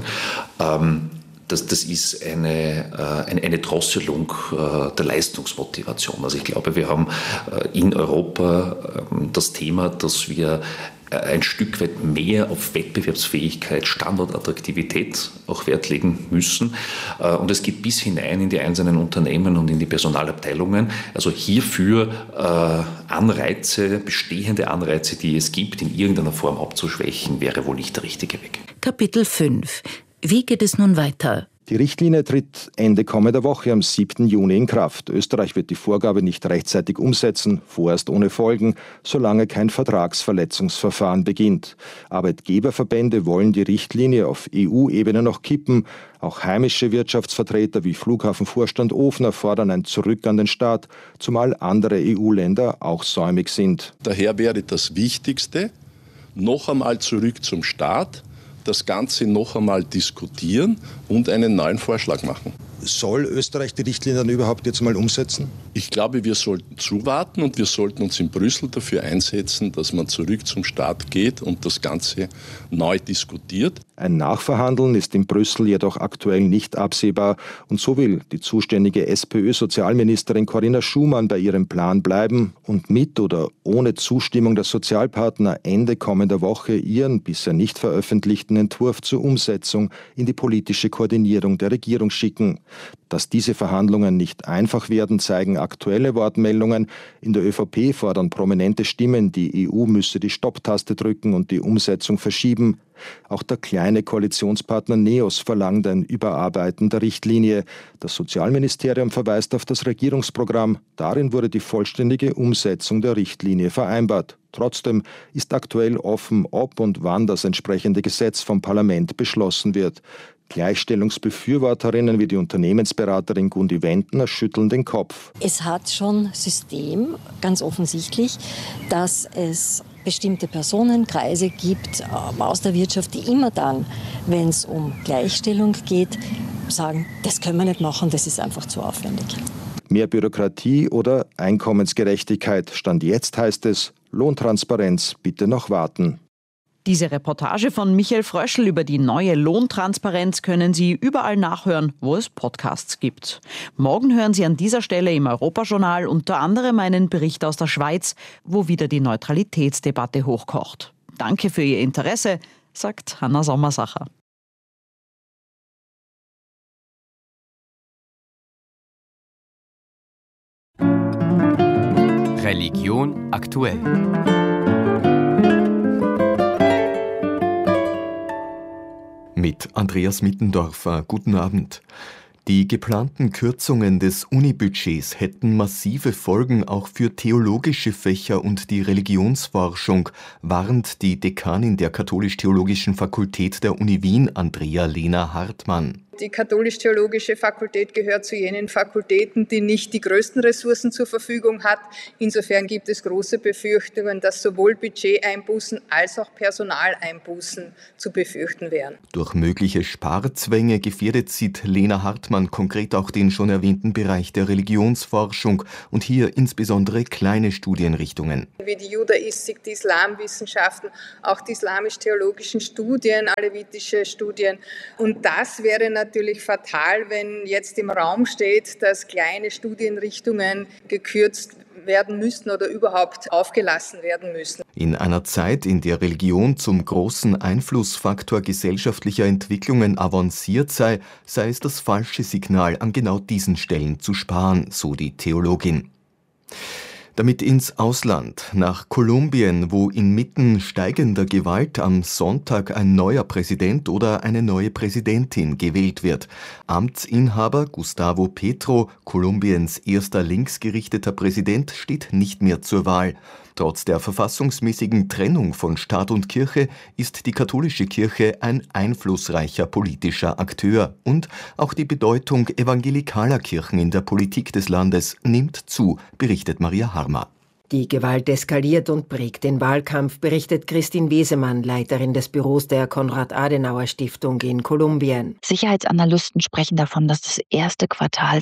das ist eine Drosselung der Leistungsmotivation. Also ich glaube, wir haben in Europa das Thema, dass wir ein Stück weit mehr auf Wettbewerbsfähigkeit, Standortattraktivität auch Wert legen müssen. Und es geht bis hinein in die einzelnen Unternehmen und in die Personalabteilungen. Also hierfür Anreize, bestehende Anreize, die es gibt, in irgendeiner Form abzuschwächen, wäre wohl nicht der richtige Weg. Kapitel 5. Wie geht es nun weiter? Die Richtlinie tritt Ende kommender Woche am 7. Juni in Kraft. Österreich wird die Vorgabe nicht rechtzeitig umsetzen, vorerst ohne Folgen, solange kein Vertragsverletzungsverfahren beginnt. Arbeitgeberverbände wollen die Richtlinie auf EU-Ebene noch kippen. Auch heimische Wirtschaftsvertreter wie Flughafenvorstand Ofner fordern ein Zurück an den Staat, zumal andere EU-Länder auch säumig sind. Daher wäre das Wichtigste, noch einmal zurück zum Staat, das Ganze noch einmal diskutieren und einen neuen Vorschlag machen. Soll Österreich die Richtlinie dann überhaupt jetzt mal umsetzen? Ich glaube, wir sollten zuwarten und wir sollten uns in Brüssel dafür einsetzen, dass man zurück zum Staat geht und das Ganze neu diskutiert. Ein Nachverhandeln ist in Brüssel jedoch aktuell nicht absehbar und so will die zuständige SPÖ-Sozialministerin Corinna Schumann bei ihrem Plan bleiben und mit oder ohne Zustimmung der Sozialpartner Ende kommender Woche ihren bisher nicht veröffentlichten Entwurf zur Umsetzung in die politische Koordinierung der Regierung schicken. Dass diese Verhandlungen nicht einfach werden, zeigen aktuelle Wortmeldungen. In der ÖVP fordern prominente Stimmen, die EU müsse die Stopptaste drücken und die Umsetzung verschieben. Auch der kleine Koalitionspartner NEOS verlangt ein Überarbeiten der Richtlinie. Das Sozialministerium verweist auf das Regierungsprogramm. Darin wurde die vollständige Umsetzung der Richtlinie vereinbart. Trotzdem ist aktuell offen, ob und wann das entsprechende Gesetz vom Parlament beschlossen wird. Gleichstellungsbefürworterinnen wie die Unternehmensberaterin Gundi Wendner schütteln den Kopf. Es hat schon System, ganz offensichtlich, dass es bestimmte Personenkreise gibt aus der Wirtschaft, die immer dann, wenn es um Gleichstellung geht, sagen, das können wir nicht machen, das ist einfach zu aufwendig. Mehr Bürokratie oder Einkommensgerechtigkeit. Stand jetzt heißt es, Lohntransparenz bitte noch warten. Diese Reportage von Michael Fröschl über die neue Lohntransparenz können Sie überall nachhören, wo es Podcasts gibt. Morgen hören Sie an dieser Stelle im Europajournal unter anderem einen Bericht aus der Schweiz, wo wieder die Neutralitätsdebatte hochkocht. Danke für Ihr Interesse, sagt Hanna Sommersacher. Religion aktuell. Mit Andreas Mittendorfer. Guten Abend. Die geplanten Kürzungen des Unibudgets hätten massive Folgen auch für theologische Fächer und die Religionsforschung, warnt die Dekanin der Katholisch-Theologischen Fakultät der Uni Wien, Andrea-Lena Hartmann. Die Katholisch-Theologische Fakultät gehört zu jenen Fakultäten, die nicht die größten Ressourcen zur Verfügung hat. Insofern gibt es große Befürchtungen, dass sowohl Budgeteinbußen als auch Personaleinbußen zu befürchten wären. Durch mögliche Sparzwänge gefährdet sieht Lena Hartmann konkret auch den schon erwähnten Bereich der Religionsforschung und hier insbesondere kleine Studienrichtungen. Wie die Judaistik, die Islamwissenschaften, auch die islamisch-theologischen Studien, alevitische Studien. Und das wäre natürlich fatal, wenn jetzt im Raum steht, dass kleine Studienrichtungen gekürzt werden müssten oder überhaupt aufgelassen werden müssen. In einer Zeit, in der Religion zum großen Einflussfaktor gesellschaftlicher Entwicklungen avanciert sei es das falsche Signal, an genau diesen Stellen zu sparen, so die Theologin. Damit ins Ausland, nach Kolumbien, wo inmitten steigender Gewalt am Sonntag ein neuer Präsident oder eine neue Präsidentin gewählt wird. Amtsinhaber Gustavo Petro, Kolumbiens erster linksgerichteter Präsident, steht nicht mehr zur Wahl. Trotz der verfassungsmäßigen Trennung von Staat und Kirche ist die katholische Kirche ein einflussreicher politischer Akteur und auch die Bedeutung evangelikaler Kirchen in der Politik des Landes nimmt zu, berichtet Maria Harmer. Die Gewalt eskaliert und prägt den Wahlkampf, berichtet Christine Wesemann, Leiterin des Büros der Konrad-Adenauer-Stiftung in Kolumbien. Sicherheitsanalysten sprechen davon, dass das erste Quartal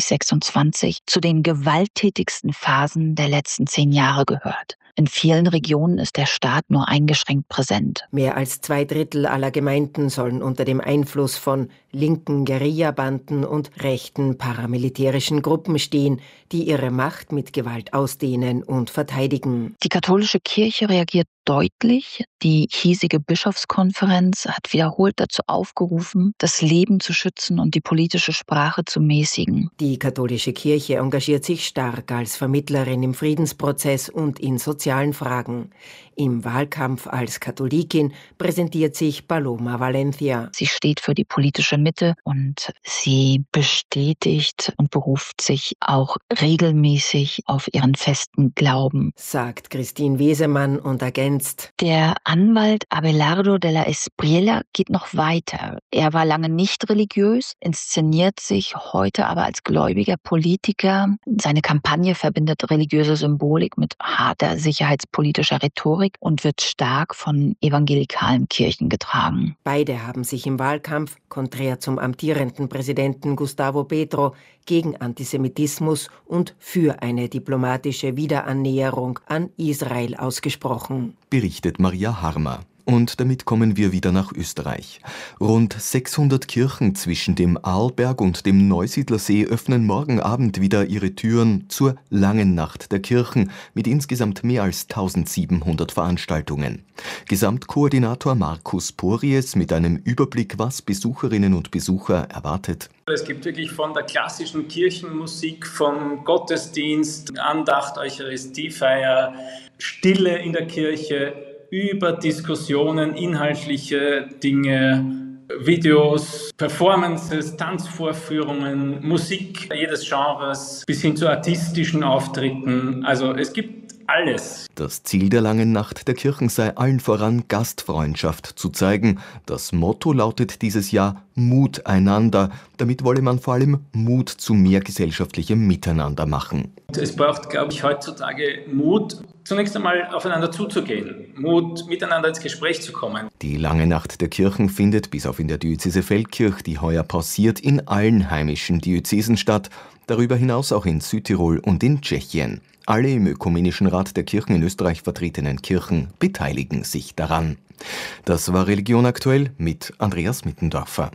2026 zu den gewalttätigsten Phasen der letzten 10 Jahre gehört. In vielen Regionen ist der Staat nur eingeschränkt präsent. Mehr als 2/3 aller Gemeinden sollen unter dem Einfluss von linken Guerillabanden und rechten paramilitärischen Gruppen stehen, die ihre Macht mit Gewalt ausdehnen und verteidigen. Die katholische Kirche reagiert deutlich. Die hiesige Bischofskonferenz hat wiederholt dazu aufgerufen, das Leben zu schützen und die politische Sprache zu mäßigen. Die katholische Kirche engagiert sich stark als Vermittlerin im Friedensprozess und in sozialen Fragen. Im Wahlkampf als Katholikin präsentiert sich Paloma Valencia. Sie steht für die politische Mitte und sie bestätigt und beruft sich auch regelmäßig auf ihren festen Glauben, sagt Christine Wesemann und ergänzt: Der Anwalt Abelardo de la Espriella geht noch weiter. Er war lange nicht religiös, inszeniert sich heute aber als gläubiger Politiker. Seine Kampagne verbindet religiöse Symbolik mit harter sicherheitspolitischer Rhetorik und wird stark von evangelikalen Kirchen getragen. Beide haben sich im Wahlkampf, konträr zum amtierenden Präsidenten Gustavo Petro, gegen Antisemitismus und für eine diplomatische Wiederannäherung an Israel ausgesprochen. Berichtet Maria Harmer. Und damit kommen wir wieder nach Österreich. Rund 600 Kirchen zwischen dem Arlberg und dem Neusiedlersee öffnen morgen Abend wieder ihre Türen zur Langen Nacht der Kirchen mit insgesamt mehr als 1700 Veranstaltungen. Gesamtkoordinator Markus Pories mit einem Überblick, was Besucherinnen und Besucher erwartet. Es gibt wirklich von der klassischen Kirchenmusik, vom Gottesdienst, Andacht, Eucharistiefeier, Stille in der Kirche, über Diskussionen, inhaltliche Dinge, Videos, Performances, Tanzvorführungen, Musik jedes Genres bis hin zu artistischen Auftritten. Also es gibt alles. Das Ziel der Langen Nacht der Kirchen sei allen voran Gastfreundschaft zu zeigen. Das Motto lautet dieses Jahr Mut einander. Damit wolle man vor allem Mut zu mehr gesellschaftlichem Miteinander machen. Es braucht, glaube ich, heutzutage Mut, zunächst einmal aufeinander zuzugehen, Mut, miteinander ins Gespräch zu kommen. Die Lange Nacht der Kirchen findet, bis auf in der Diözese Feldkirch, die heuer pausiert, in allen heimischen Diözesen statt, darüber hinaus auch in Südtirol und in Tschechien. Alle im Ökumenischen Rat der Kirchen in Österreich vertretenen Kirchen beteiligen sich daran. Das war Religion aktuell mit Andreas Mittendorfer.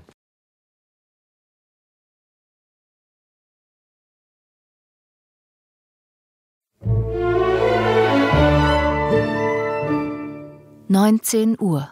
Uhr.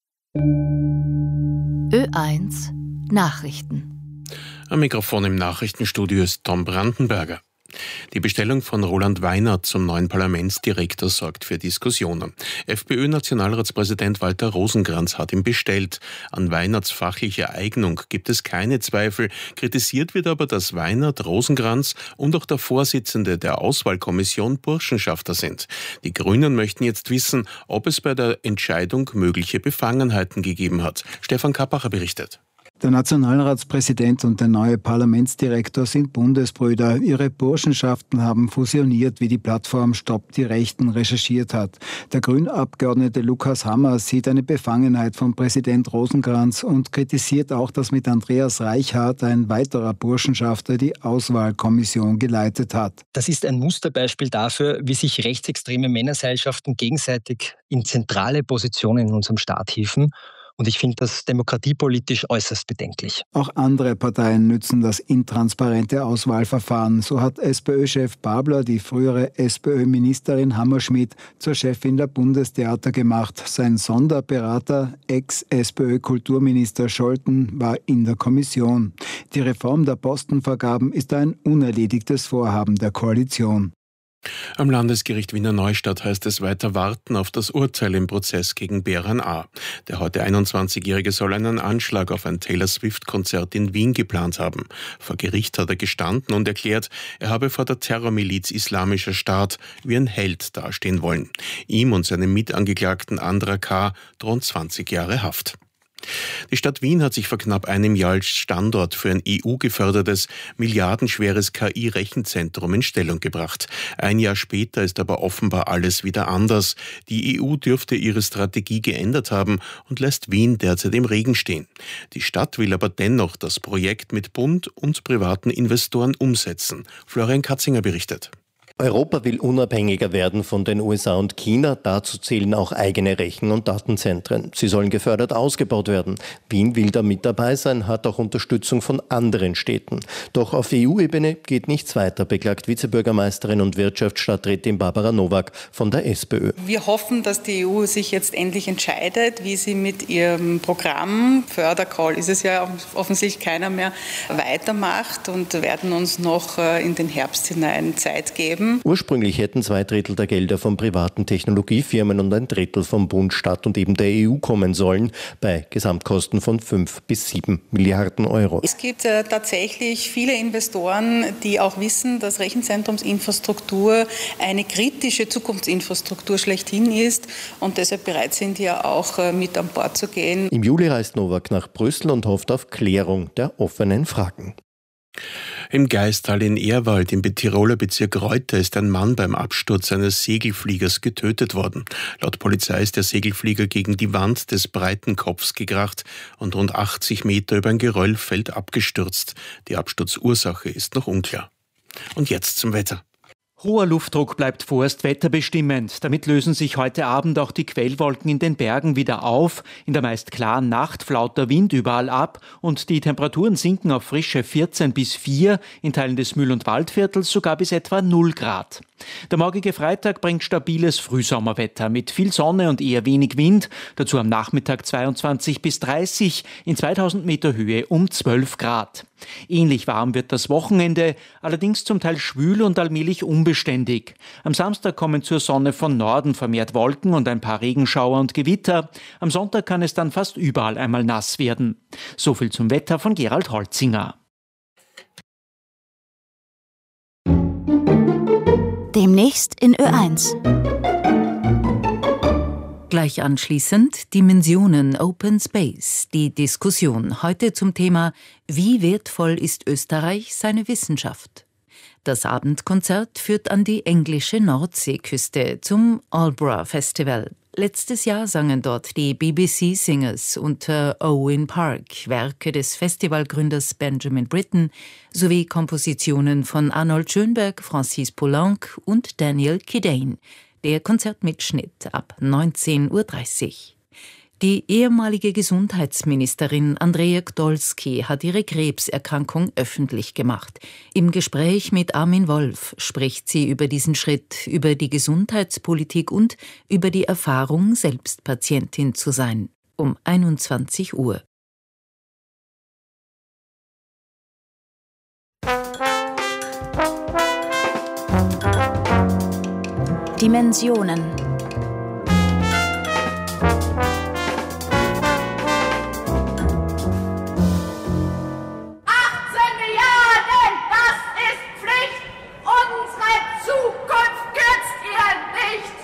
Ö1 Nachrichten. Am Mikrofon im Nachrichtenstudio ist Tom Brandenberger. Die Bestellung von Roland Weinert zum neuen Parlamentsdirektor sorgt für Diskussionen. FPÖ-Nationalratspräsident Walter Rosenkranz hat ihn bestellt. An Weinerts fachlicher Eignung gibt es keine Zweifel. Kritisiert wird aber, dass Weinert, Rosenkranz und auch der Vorsitzende der Auswahlkommission Burschenschafter sind. Die Grünen möchten jetzt wissen, ob es bei der Entscheidung mögliche Befangenheiten gegeben hat. Stefan Kappacher berichtet. Der Nationalratspräsident und der neue Parlamentsdirektor sind Bundesbrüder. Ihre Burschenschaften haben fusioniert, wie die Plattform Stopp die Rechten recherchiert hat. Der Grünabgeordnete Lukas Hammer sieht eine Befangenheit von Präsident Rosenkranz und kritisiert auch, dass mit Andreas Reichhardt ein weiterer Burschenschafter die Auswahlkommission geleitet hat. Das ist ein Musterbeispiel dafür, wie sich rechtsextreme Männerseilschaften gegenseitig in zentrale Positionen in unserem Staat hieven. Und ich finde das demokratiepolitisch äußerst bedenklich. Auch andere Parteien nützen das intransparente Auswahlverfahren. So hat SPÖ-Chef Babler die frühere SPÖ-Ministerin Hammerschmidt zur Chefin der Bundestheater gemacht. Sein Sonderberater, Ex-SPÖ-Kulturminister Scholten, war in der Kommission. Die Reform der Postenvergaben ist ein unerledigtes Vorhaben der Koalition. Am Landesgericht Wiener Neustadt heißt es weiter warten auf das Urteil im Prozess gegen Beran A. Der heute 21-Jährige soll einen Anschlag auf ein Taylor-Swift-Konzert in Wien geplant haben. Vor Gericht hat er gestanden und erklärt, er habe vor der Terrormiliz Islamischer Staat wie ein Held dastehen wollen. Ihm und seinem Mitangeklagten Andra K. drohen 20 Jahre Haft. Die Stadt Wien hat sich vor knapp einem Jahr als Standort für ein EU-gefördertes, milliardenschweres KI-Rechenzentrum in Stellung gebracht. Ein Jahr später ist aber offenbar alles wieder anders. Die EU dürfte ihre Strategie geändert haben und lässt Wien derzeit im Regen stehen. Die Stadt will aber dennoch das Projekt mit Bund und privaten Investoren umsetzen. Florian Katzinger berichtet. Europa will unabhängiger werden von den USA und China. Dazu zählen auch eigene Rechen- und Datenzentren. Sie sollen gefördert ausgebaut werden. Wien will da mit dabei sein, hat auch Unterstützung von anderen Städten. Doch auf EU-Ebene geht nichts weiter, beklagt Vizebürgermeisterin und Wirtschaftsstadträtin Barbara Nowak von der SPÖ. Wir hoffen, dass die EU sich jetzt endlich entscheidet, wie sie mit ihrem Programm, Fördercall ist es ja offensichtlich keiner mehr, weitermacht und werden uns noch in den Herbst hinein Zeit geben. Ursprünglich hätten 2/3 der Gelder von privaten Technologiefirmen und 1/3 vom Bund, Stadt und eben der EU kommen sollen, bei Gesamtkosten von 5 bis 7 Milliarden Euro. Es gibt tatsächlich viele Investoren, die auch wissen, dass Rechenzentrumsinfrastruktur eine kritische Zukunftsinfrastruktur schlechthin ist und deshalb bereit sind, ja auch mit an Bord zu gehen. Im Juli reist Nowak nach Brüssel und hofft auf Klärung der offenen Fragen. Im Gaistal in Ehrwald im Tiroler Bezirk Reuter ist ein Mann beim Absturz eines Segelfliegers getötet worden. Laut Polizei ist der Segelflieger gegen die Wand des breiten Kopfs gekracht und rund 80 Meter über ein Geröllfeld abgestürzt. Die Absturzursache ist noch unklar. Und jetzt zum Wetter. Hoher Luftdruck bleibt vorerst wetterbestimmend. Damit lösen sich heute Abend auch die Quellwolken in den Bergen wieder auf. In der meist klaren Nacht flaut der Wind überall ab und die Temperaturen sinken auf frische 14 bis 4, in Teilen des Mühl- und Waldviertels sogar bis etwa 0 Grad. Der morgige Freitag bringt stabiles Frühsommerwetter mit viel Sonne und eher wenig Wind. Dazu am Nachmittag 22 bis 30, in 2000 Meter Höhe um 12 Grad. Ähnlich warm wird das Wochenende, allerdings zum Teil schwül und allmählich unbeständig. Am Samstag kommen zur Sonne von Norden vermehrt Wolken und ein paar Regenschauer und Gewitter. Am Sonntag kann es dann fast überall einmal nass werden. So viel zum Wetter von Gerald Holzinger. Demnächst in Ö1. Gleich anschließend Dimensionen Open Space, die Diskussion heute zum Thema Wie wertvoll ist Österreich seine Wissenschaft? Das Abendkonzert führt an die englische Nordseeküste zum Aldeburgh Festival. Letztes Jahr sangen dort die BBC Singers unter Owen Park Werke des Festivalgründers Benjamin Britten sowie Kompositionen von Arnold Schönberg, Francis Poulenc und Daniel Kidane. Der Konzertmitschnitt ab 19:30 Uhr. Die ehemalige Gesundheitsministerin Andrea Gdolski hat ihre Krebserkrankung öffentlich gemacht. Im Gespräch mit Armin Wolf spricht sie über diesen Schritt, über die Gesundheitspolitik und über die Erfahrung, selbst Patientin zu sein. Um 21 Uhr. Dimensionen. Die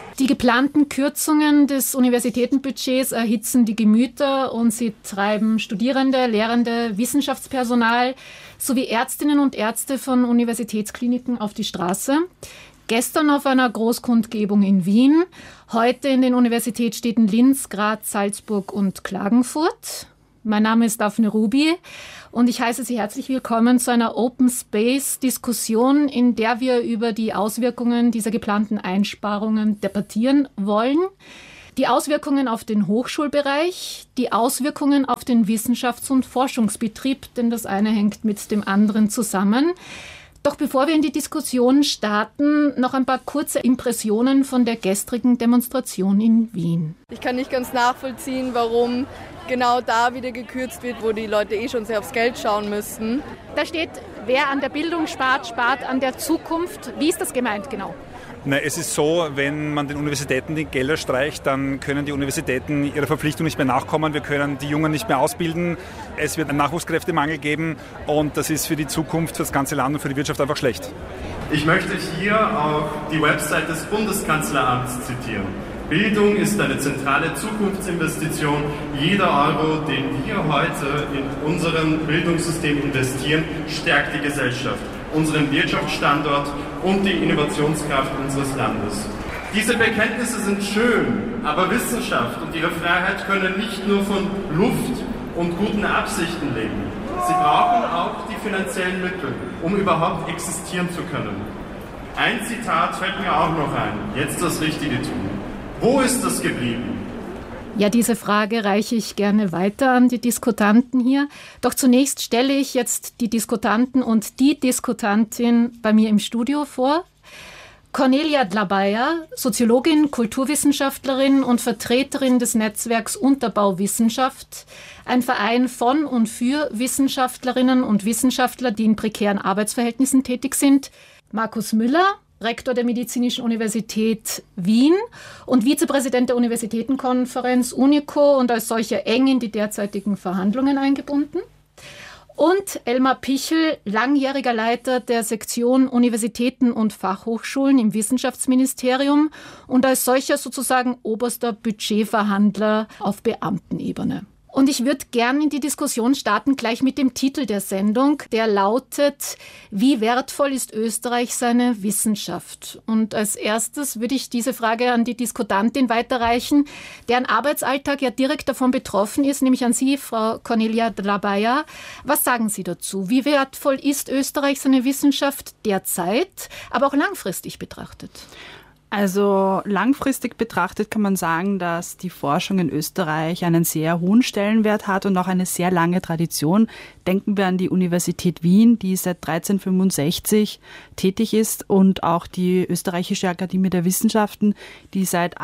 geplanten Kürzungen des Universitätenbudgets erhitzen die Gemüter und sie treiben Studierende, Lehrende, Wissenschaftspersonal sowie Ärztinnen und Ärzte von Universitätskliniken auf die Straße. Gestern auf einer Großkundgebung in Wien, heute in den Universitätsstädten Linz, Graz, Salzburg und Klagenfurt. Mein Name ist Daphne Ruby und ich heiße Sie herzlich willkommen zu einer Open Space Diskussion, in der wir über die Auswirkungen dieser geplanten Einsparungen debattieren wollen. Die Auswirkungen auf den Hochschulbereich, die Auswirkungen auf den Wissenschafts- und Forschungsbetrieb, denn das eine hängt mit dem anderen zusammen. Doch bevor wir in die Diskussion starten, noch ein paar kurze Impressionen von der gestrigen Demonstration in Wien. Ich kann nicht ganz nachvollziehen, warum genau da wieder gekürzt wird, wo die Leute schon sehr aufs Geld schauen müssten. Da steht, wer an der Bildung spart, spart an der Zukunft. Wie ist das gemeint genau? Na, es ist so, wenn man den Universitäten die Gelder streicht, dann können die Universitäten ihrer Verpflichtung nicht mehr nachkommen. Wir können die Jungen nicht mehr ausbilden. Es wird einen Nachwuchskräftemangel geben und das ist für die Zukunft, für das ganze Land und für die Wirtschaft einfach schlecht. Ich möchte hier auch die Website des Bundeskanzleramts zitieren. Bildung ist eine zentrale Zukunftsinvestition. Jeder Euro, den wir heute in unserem Bildungssystem investieren, stärkt die Gesellschaft, unseren Wirtschaftsstandort und die Innovationskraft unseres Landes. Diese Bekenntnisse sind schön, aber Wissenschaft und ihre Freiheit können nicht nur von Luft und guten Absichten leben. Sie brauchen auch die finanziellen Mittel, um überhaupt existieren zu können. Ein Zitat fällt mir auch noch ein. Jetzt das Richtige tun. Wo ist das geblieben? Ja, diese Frage reiche ich gerne weiter an die Diskutanten hier. Doch zunächst stelle ich jetzt die Diskutanten und die Diskutantin bei mir im Studio vor. Cornelia Dlabaya, Soziologin, Kulturwissenschaftlerin und Vertreterin des Netzwerks Unterbauwissenschaft, ein Verein von und für Wissenschaftlerinnen und Wissenschaftler, die in prekären Arbeitsverhältnissen tätig sind. Markus Müller, Rektor der Medizinischen Universität Wien und Vizepräsident der Universitätenkonferenz UNICO und als solcher eng in die derzeitigen Verhandlungen eingebunden. Und Elmar Pichel, langjähriger Leiter der Sektion Universitäten und Fachhochschulen im Wissenschaftsministerium und als solcher sozusagen oberster Budgetverhandler auf Beamtenebene. Und ich würde gern in die Diskussion starten, gleich mit dem Titel der Sendung, der lautet, wie wertvoll ist Österreich seine Wissenschaft? Und als erstes würde ich diese Frage an die Diskutantin weiterreichen, deren Arbeitsalltag ja direkt davon betroffen ist, nämlich an Sie, Frau Cornelia Dlabaya. Was sagen Sie dazu? Wie wertvoll ist Österreich seine Wissenschaft derzeit, aber auch langfristig betrachtet? Also langfristig betrachtet kann man sagen, dass die Forschung in Österreich einen sehr hohen Stellenwert hat und auch eine sehr lange Tradition. Denken wir an die Universität Wien, die seit 1365 tätig ist und auch die Österreichische Akademie der Wissenschaften, die seit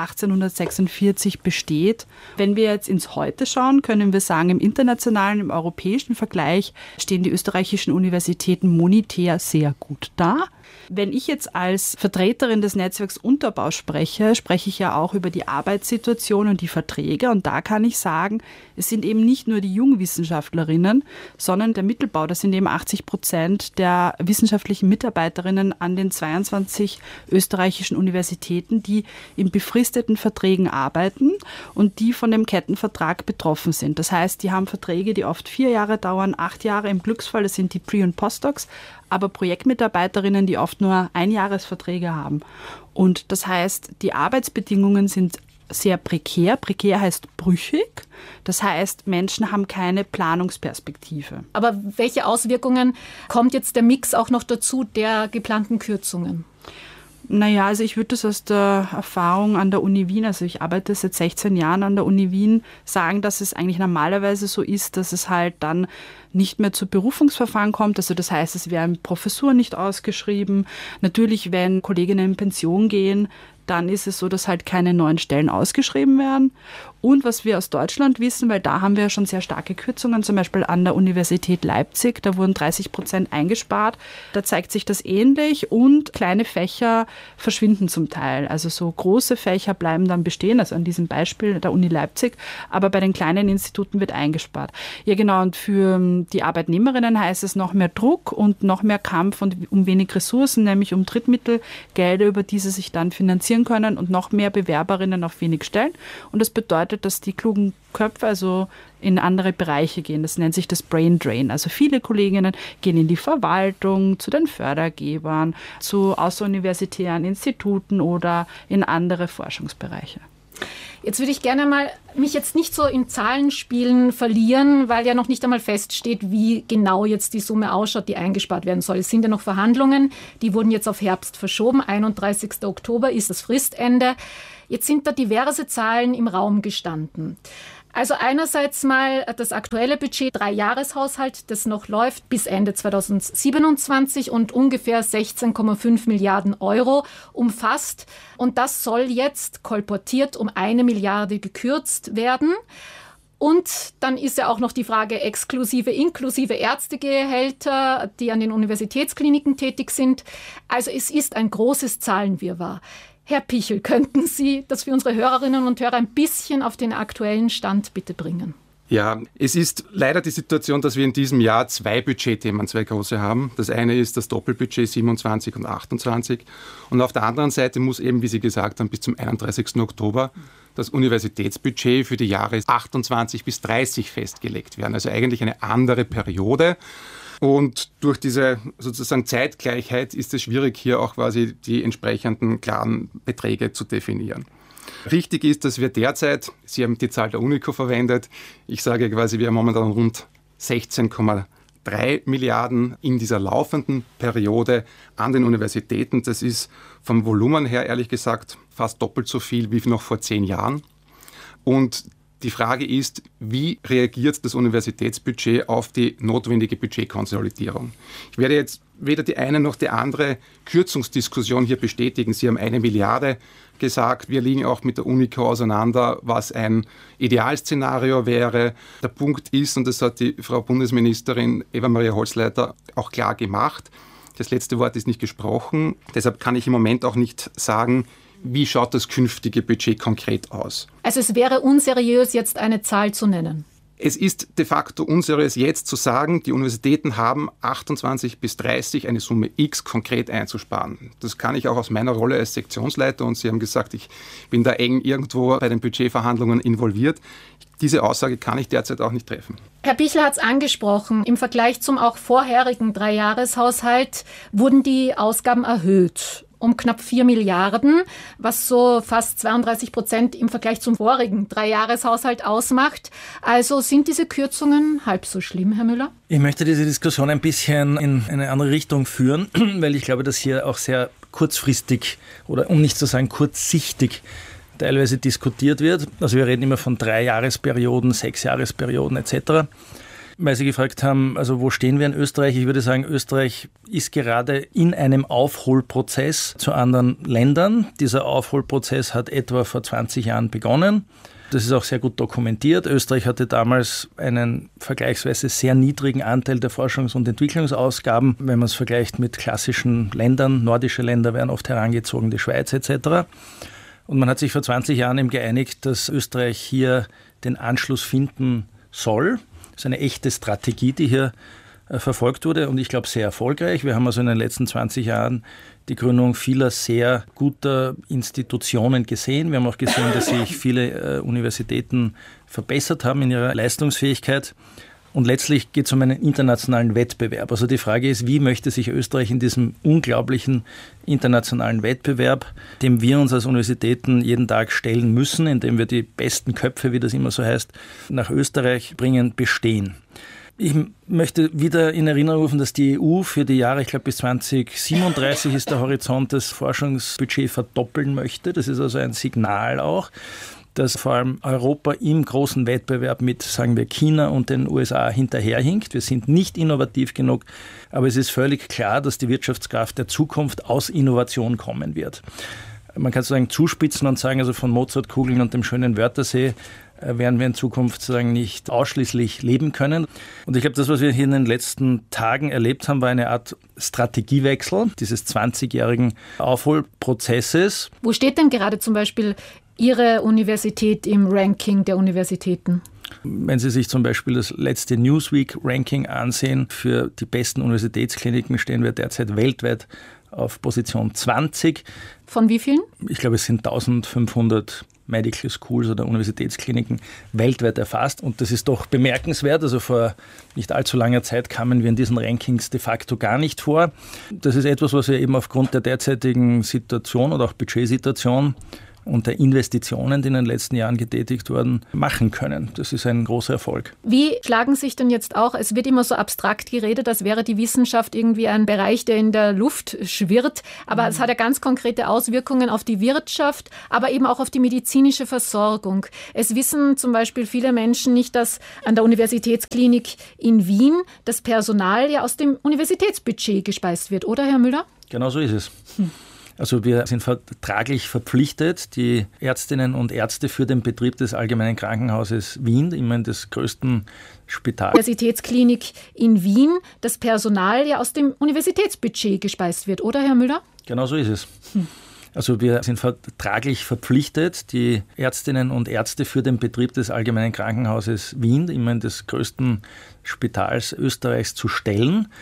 1846 besteht. Wenn wir jetzt ins Heute schauen, können wir sagen, im internationalen, im europäischen Vergleich stehen die österreichischen Universitäten monetär sehr gut da. Wenn ich jetzt als Vertreterin des Netzwerks Unterbau spreche, spreche ich ja auch über die Arbeitssituation und die Verträge. Und da kann ich sagen, es sind eben nicht nur die Jungwissenschaftlerinnen, sondern der Mittelbau. Das sind eben 80% der wissenschaftlichen Mitarbeiterinnen an den 22 österreichischen Universitäten, die in befristeten Verträgen arbeiten und die von dem Kettenvertrag betroffen sind. Das heißt, die haben Verträge, die oft 4 Jahre dauern, 8 Jahre im Glücksfall, das sind die Pre- und Postdocs, aber Projektmitarbeiterinnen, die oft nur Einjahresverträge haben. Und das heißt, die Arbeitsbedingungen sind sehr prekär. Prekär heißt brüchig. Das heißt, Menschen haben keine Planungsperspektive. Aber welche Auswirkungen kommt jetzt der Mix auch noch dazu der geplanten Kürzungen? Naja, also ich würde das aus der Erfahrung an der Uni Wien, also ich arbeite seit 16 Jahren an der Uni Wien, sagen, dass es eigentlich normalerweise so ist, dass es halt dann nicht mehr zu Berufungsverfahren kommt. Also das heißt, es werden Professuren nicht ausgeschrieben. Natürlich, wenn Kolleginnen in Pension gehen, dann ist es so, dass halt keine neuen Stellen ausgeschrieben werden. Und was wir aus Deutschland wissen, weil da haben wir ja schon sehr starke Kürzungen, zum Beispiel an der Universität Leipzig, da wurden 30% eingespart. Da zeigt sich das ähnlich und kleine Fächer verschwinden zum Teil. Also so große Fächer bleiben dann bestehen, also an diesem Beispiel der Uni Leipzig, aber bei den kleinen Instituten wird eingespart. Ja genau, und für die Arbeitnehmerinnen heißt es noch mehr Druck und noch mehr Kampf und um wenig Ressourcen, nämlich um Drittmittelgelder, über die sie sich dann finanzieren rekrutieren können und noch mehr Bewerberinnen auf wenig Stellen. Und das bedeutet, dass die klugen Köpfe also in andere Bereiche gehen. Das nennt sich das Brain Drain. Also viele Kolleginnen gehen in die Verwaltung, zu den Fördergebern, zu außeruniversitären Instituten oder in andere Forschungsbereiche. Jetzt würde ich gerne mal mich jetzt nicht so in Zahlenspielen verlieren, weil ja noch nicht einmal feststeht, wie genau jetzt die Summe ausschaut, die eingespart werden soll. Es sind ja noch Verhandlungen, die wurden jetzt auf Herbst verschoben. 31. Oktober ist das Fristende. Jetzt sind da diverse Zahlen im Raum gestanden. Also einerseits mal das aktuelle Budget, 3-Jahreshaushalt, das noch läuft bis Ende 2027 und ungefähr 16,5 Milliarden Euro umfasst. Und das soll jetzt kolportiert um 1 Milliarde gekürzt werden. Und dann ist ja auch noch die Frage inklusive Ärztegehälter, die an den Universitätskliniken tätig sind. Also es ist ein großes Zahlenwirrwarr. Herr Pichel, könnten Sie das für unsere Hörerinnen und Hörer ein bisschen auf den aktuellen Stand bitte bringen? Ja, es ist leider die Situation, dass wir in diesem Jahr 2 Budgetthemen, 2 große haben. Das eine ist das Doppelbudget 27 und 28. Und auf der anderen Seite muss eben, wie Sie gesagt haben, bis zum 31. Oktober das Universitätsbudget für die Jahre 28 bis 30 festgelegt werden. Also eigentlich eine andere Periode. Und durch diese sozusagen Zeitgleichheit ist es schwierig, hier auch quasi die entsprechenden klaren Beträge zu definieren. Richtig ist, dass wir derzeit, Sie haben die Zahl der UNICO verwendet, ich sage quasi, wir haben momentan rund 16,3 Milliarden in dieser laufenden Periode an den Universitäten. Das ist vom Volumen her, ehrlich gesagt, fast doppelt so viel wie noch vor 10 Jahren. Und die Frage ist, wie reagiert das Universitätsbudget auf die notwendige Budgetkonsolidierung? Ich werde jetzt weder die eine noch die andere Kürzungsdiskussion hier bestätigen. Sie haben 1 Milliarde gesagt. Wir liegen auch mit der UNICO auseinander, was ein Idealszenario wäre. Der Punkt ist, und das hat die Frau Bundesministerin Eva-Maria Holzleiter auch klar gemacht, das letzte Wort ist nicht gesprochen. Deshalb kann ich im Moment auch nicht sagen, wie schaut das künftige Budget konkret aus? Also es wäre unseriös, jetzt eine Zahl zu nennen. Es ist de facto unseriös, jetzt zu sagen, die Universitäten haben 28 bis 30 eine Summe X konkret einzusparen. Das kann ich auch aus meiner Rolle als Sektionsleiter, und Sie haben gesagt, ich bin da eng irgendwo bei den Budgetverhandlungen involviert. Diese Aussage kann ich derzeit auch nicht treffen. Herr Pichel hat es angesprochen, im Vergleich zum auch vorherigen 3-Jahreshaushalt wurden die Ausgaben erhöht um knapp 4 Milliarden, was so fast 32% im Vergleich zum vorigen 3-Jahreshaushalt ausmacht. Also sind diese Kürzungen halb so schlimm, Herr Müller? Ich möchte diese Diskussion ein bisschen in eine andere Richtung führen, weil ich glaube, dass hier auch sehr kurzfristig oder um nicht zu sagen kurzsichtig teilweise diskutiert wird. Also wir reden immer von 3-Jahresperioden, 6-Jahresperioden etc., weil Sie gefragt haben, also wo stehen wir in Österreich? Ich würde sagen, Österreich ist gerade in einem Aufholprozess zu anderen Ländern. Dieser Aufholprozess hat etwa vor 20 Jahren begonnen. Das ist auch sehr gut dokumentiert. Österreich hatte damals einen vergleichsweise sehr niedrigen Anteil der Forschungs- und Entwicklungsausgaben, wenn man es vergleicht mit klassischen Ländern. Nordische Länder werden oft herangezogen, die Schweiz etc. Und man hat sich vor 20 Jahren eben geeinigt, dass Österreich hier den Anschluss finden soll. Das ist eine echte Strategie, die hier verfolgt wurde und ich glaube sehr erfolgreich. Wir haben also in den letzten 20 Jahren die Gründung vieler sehr guter Institutionen gesehen. Wir haben auch gesehen, dass sich viele Universitäten verbessert haben in ihrer Leistungsfähigkeit. Und letztlich geht es um einen internationalen Wettbewerb. Also die Frage ist, wie möchte sich Österreich in diesem unglaublichen internationalen Wettbewerb, dem wir uns als Universitäten jeden Tag stellen müssen, indem wir die besten Köpfe, wie das immer so heißt, nach Österreich bringen, bestehen. Ich möchte wieder in Erinnerung rufen, dass die EU für die Jahre, ich glaube bis 2037 ist der Horizont, das Forschungsbudget verdoppeln möchte. Das ist also ein Signal auch, dass vor allem Europa im großen Wettbewerb mit, sagen wir, China und den USA hinterherhinkt. Wir sind nicht innovativ genug, aber es ist völlig klar, dass die Wirtschaftskraft der Zukunft aus Innovation kommen wird. Man kann sozusagen zuspitzen und sagen, also von Mozartkugeln und dem schönen Wörthersee werden wir in Zukunft sozusagen nicht ausschließlich leben können. Und ich glaube, das, was wir hier in den letzten Tagen erlebt haben, war eine Art Strategiewechsel dieses 20-jährigen Aufholprozesses. Wo steht denn gerade zum Beispiel Ihre Universität im Ranking der Universitäten? Wenn Sie sich zum Beispiel das letzte Newsweek-Ranking ansehen, für die besten Universitätskliniken stehen wir derzeit weltweit auf Position 20. Von wie vielen? Ich glaube, es sind 1500 Medical Schools oder Universitätskliniken weltweit erfasst. Und das ist doch bemerkenswert. Also vor nicht allzu langer Zeit kamen wir in diesen Rankings de facto gar nicht vor. Das ist etwas, was wir eben aufgrund der derzeitigen Situation oder auch Budgetsituation und der Investitionen, die in den letzten Jahren getätigt wurden, machen können. Das ist ein großer Erfolg. Wie schlagen sich denn jetzt auch, es wird immer so abstrakt geredet, als wäre die Wissenschaft irgendwie ein Bereich, der in der Luft schwirrt, aber es hat ja ganz konkrete Auswirkungen auf die Wirtschaft, aber eben auch auf die medizinische Versorgung. Es wissen zum Beispiel viele Menschen nicht, dass an der Universitätsklinik in Wien das Personal ja aus dem Universitätsbudget gespeist wird, oder Herr Müller? Genau so ist es. Also wir sind vertraglich verpflichtet, die Ärztinnen und Ärzte für den Betrieb des Allgemeinen Krankenhauses Wien, immerhin des größten Spitals. Universitätsklinik in Wien, das Personal ja aus dem Universitätsbudget gespeist wird, oder Herr Müller? Genau so ist es. Also wir sind vertraglich verpflichtet, die Ärztinnen und Ärzte für den Betrieb des Allgemeinen Krankenhauses Wien, immerhin des größten Spitals Österreichs, zu stellen.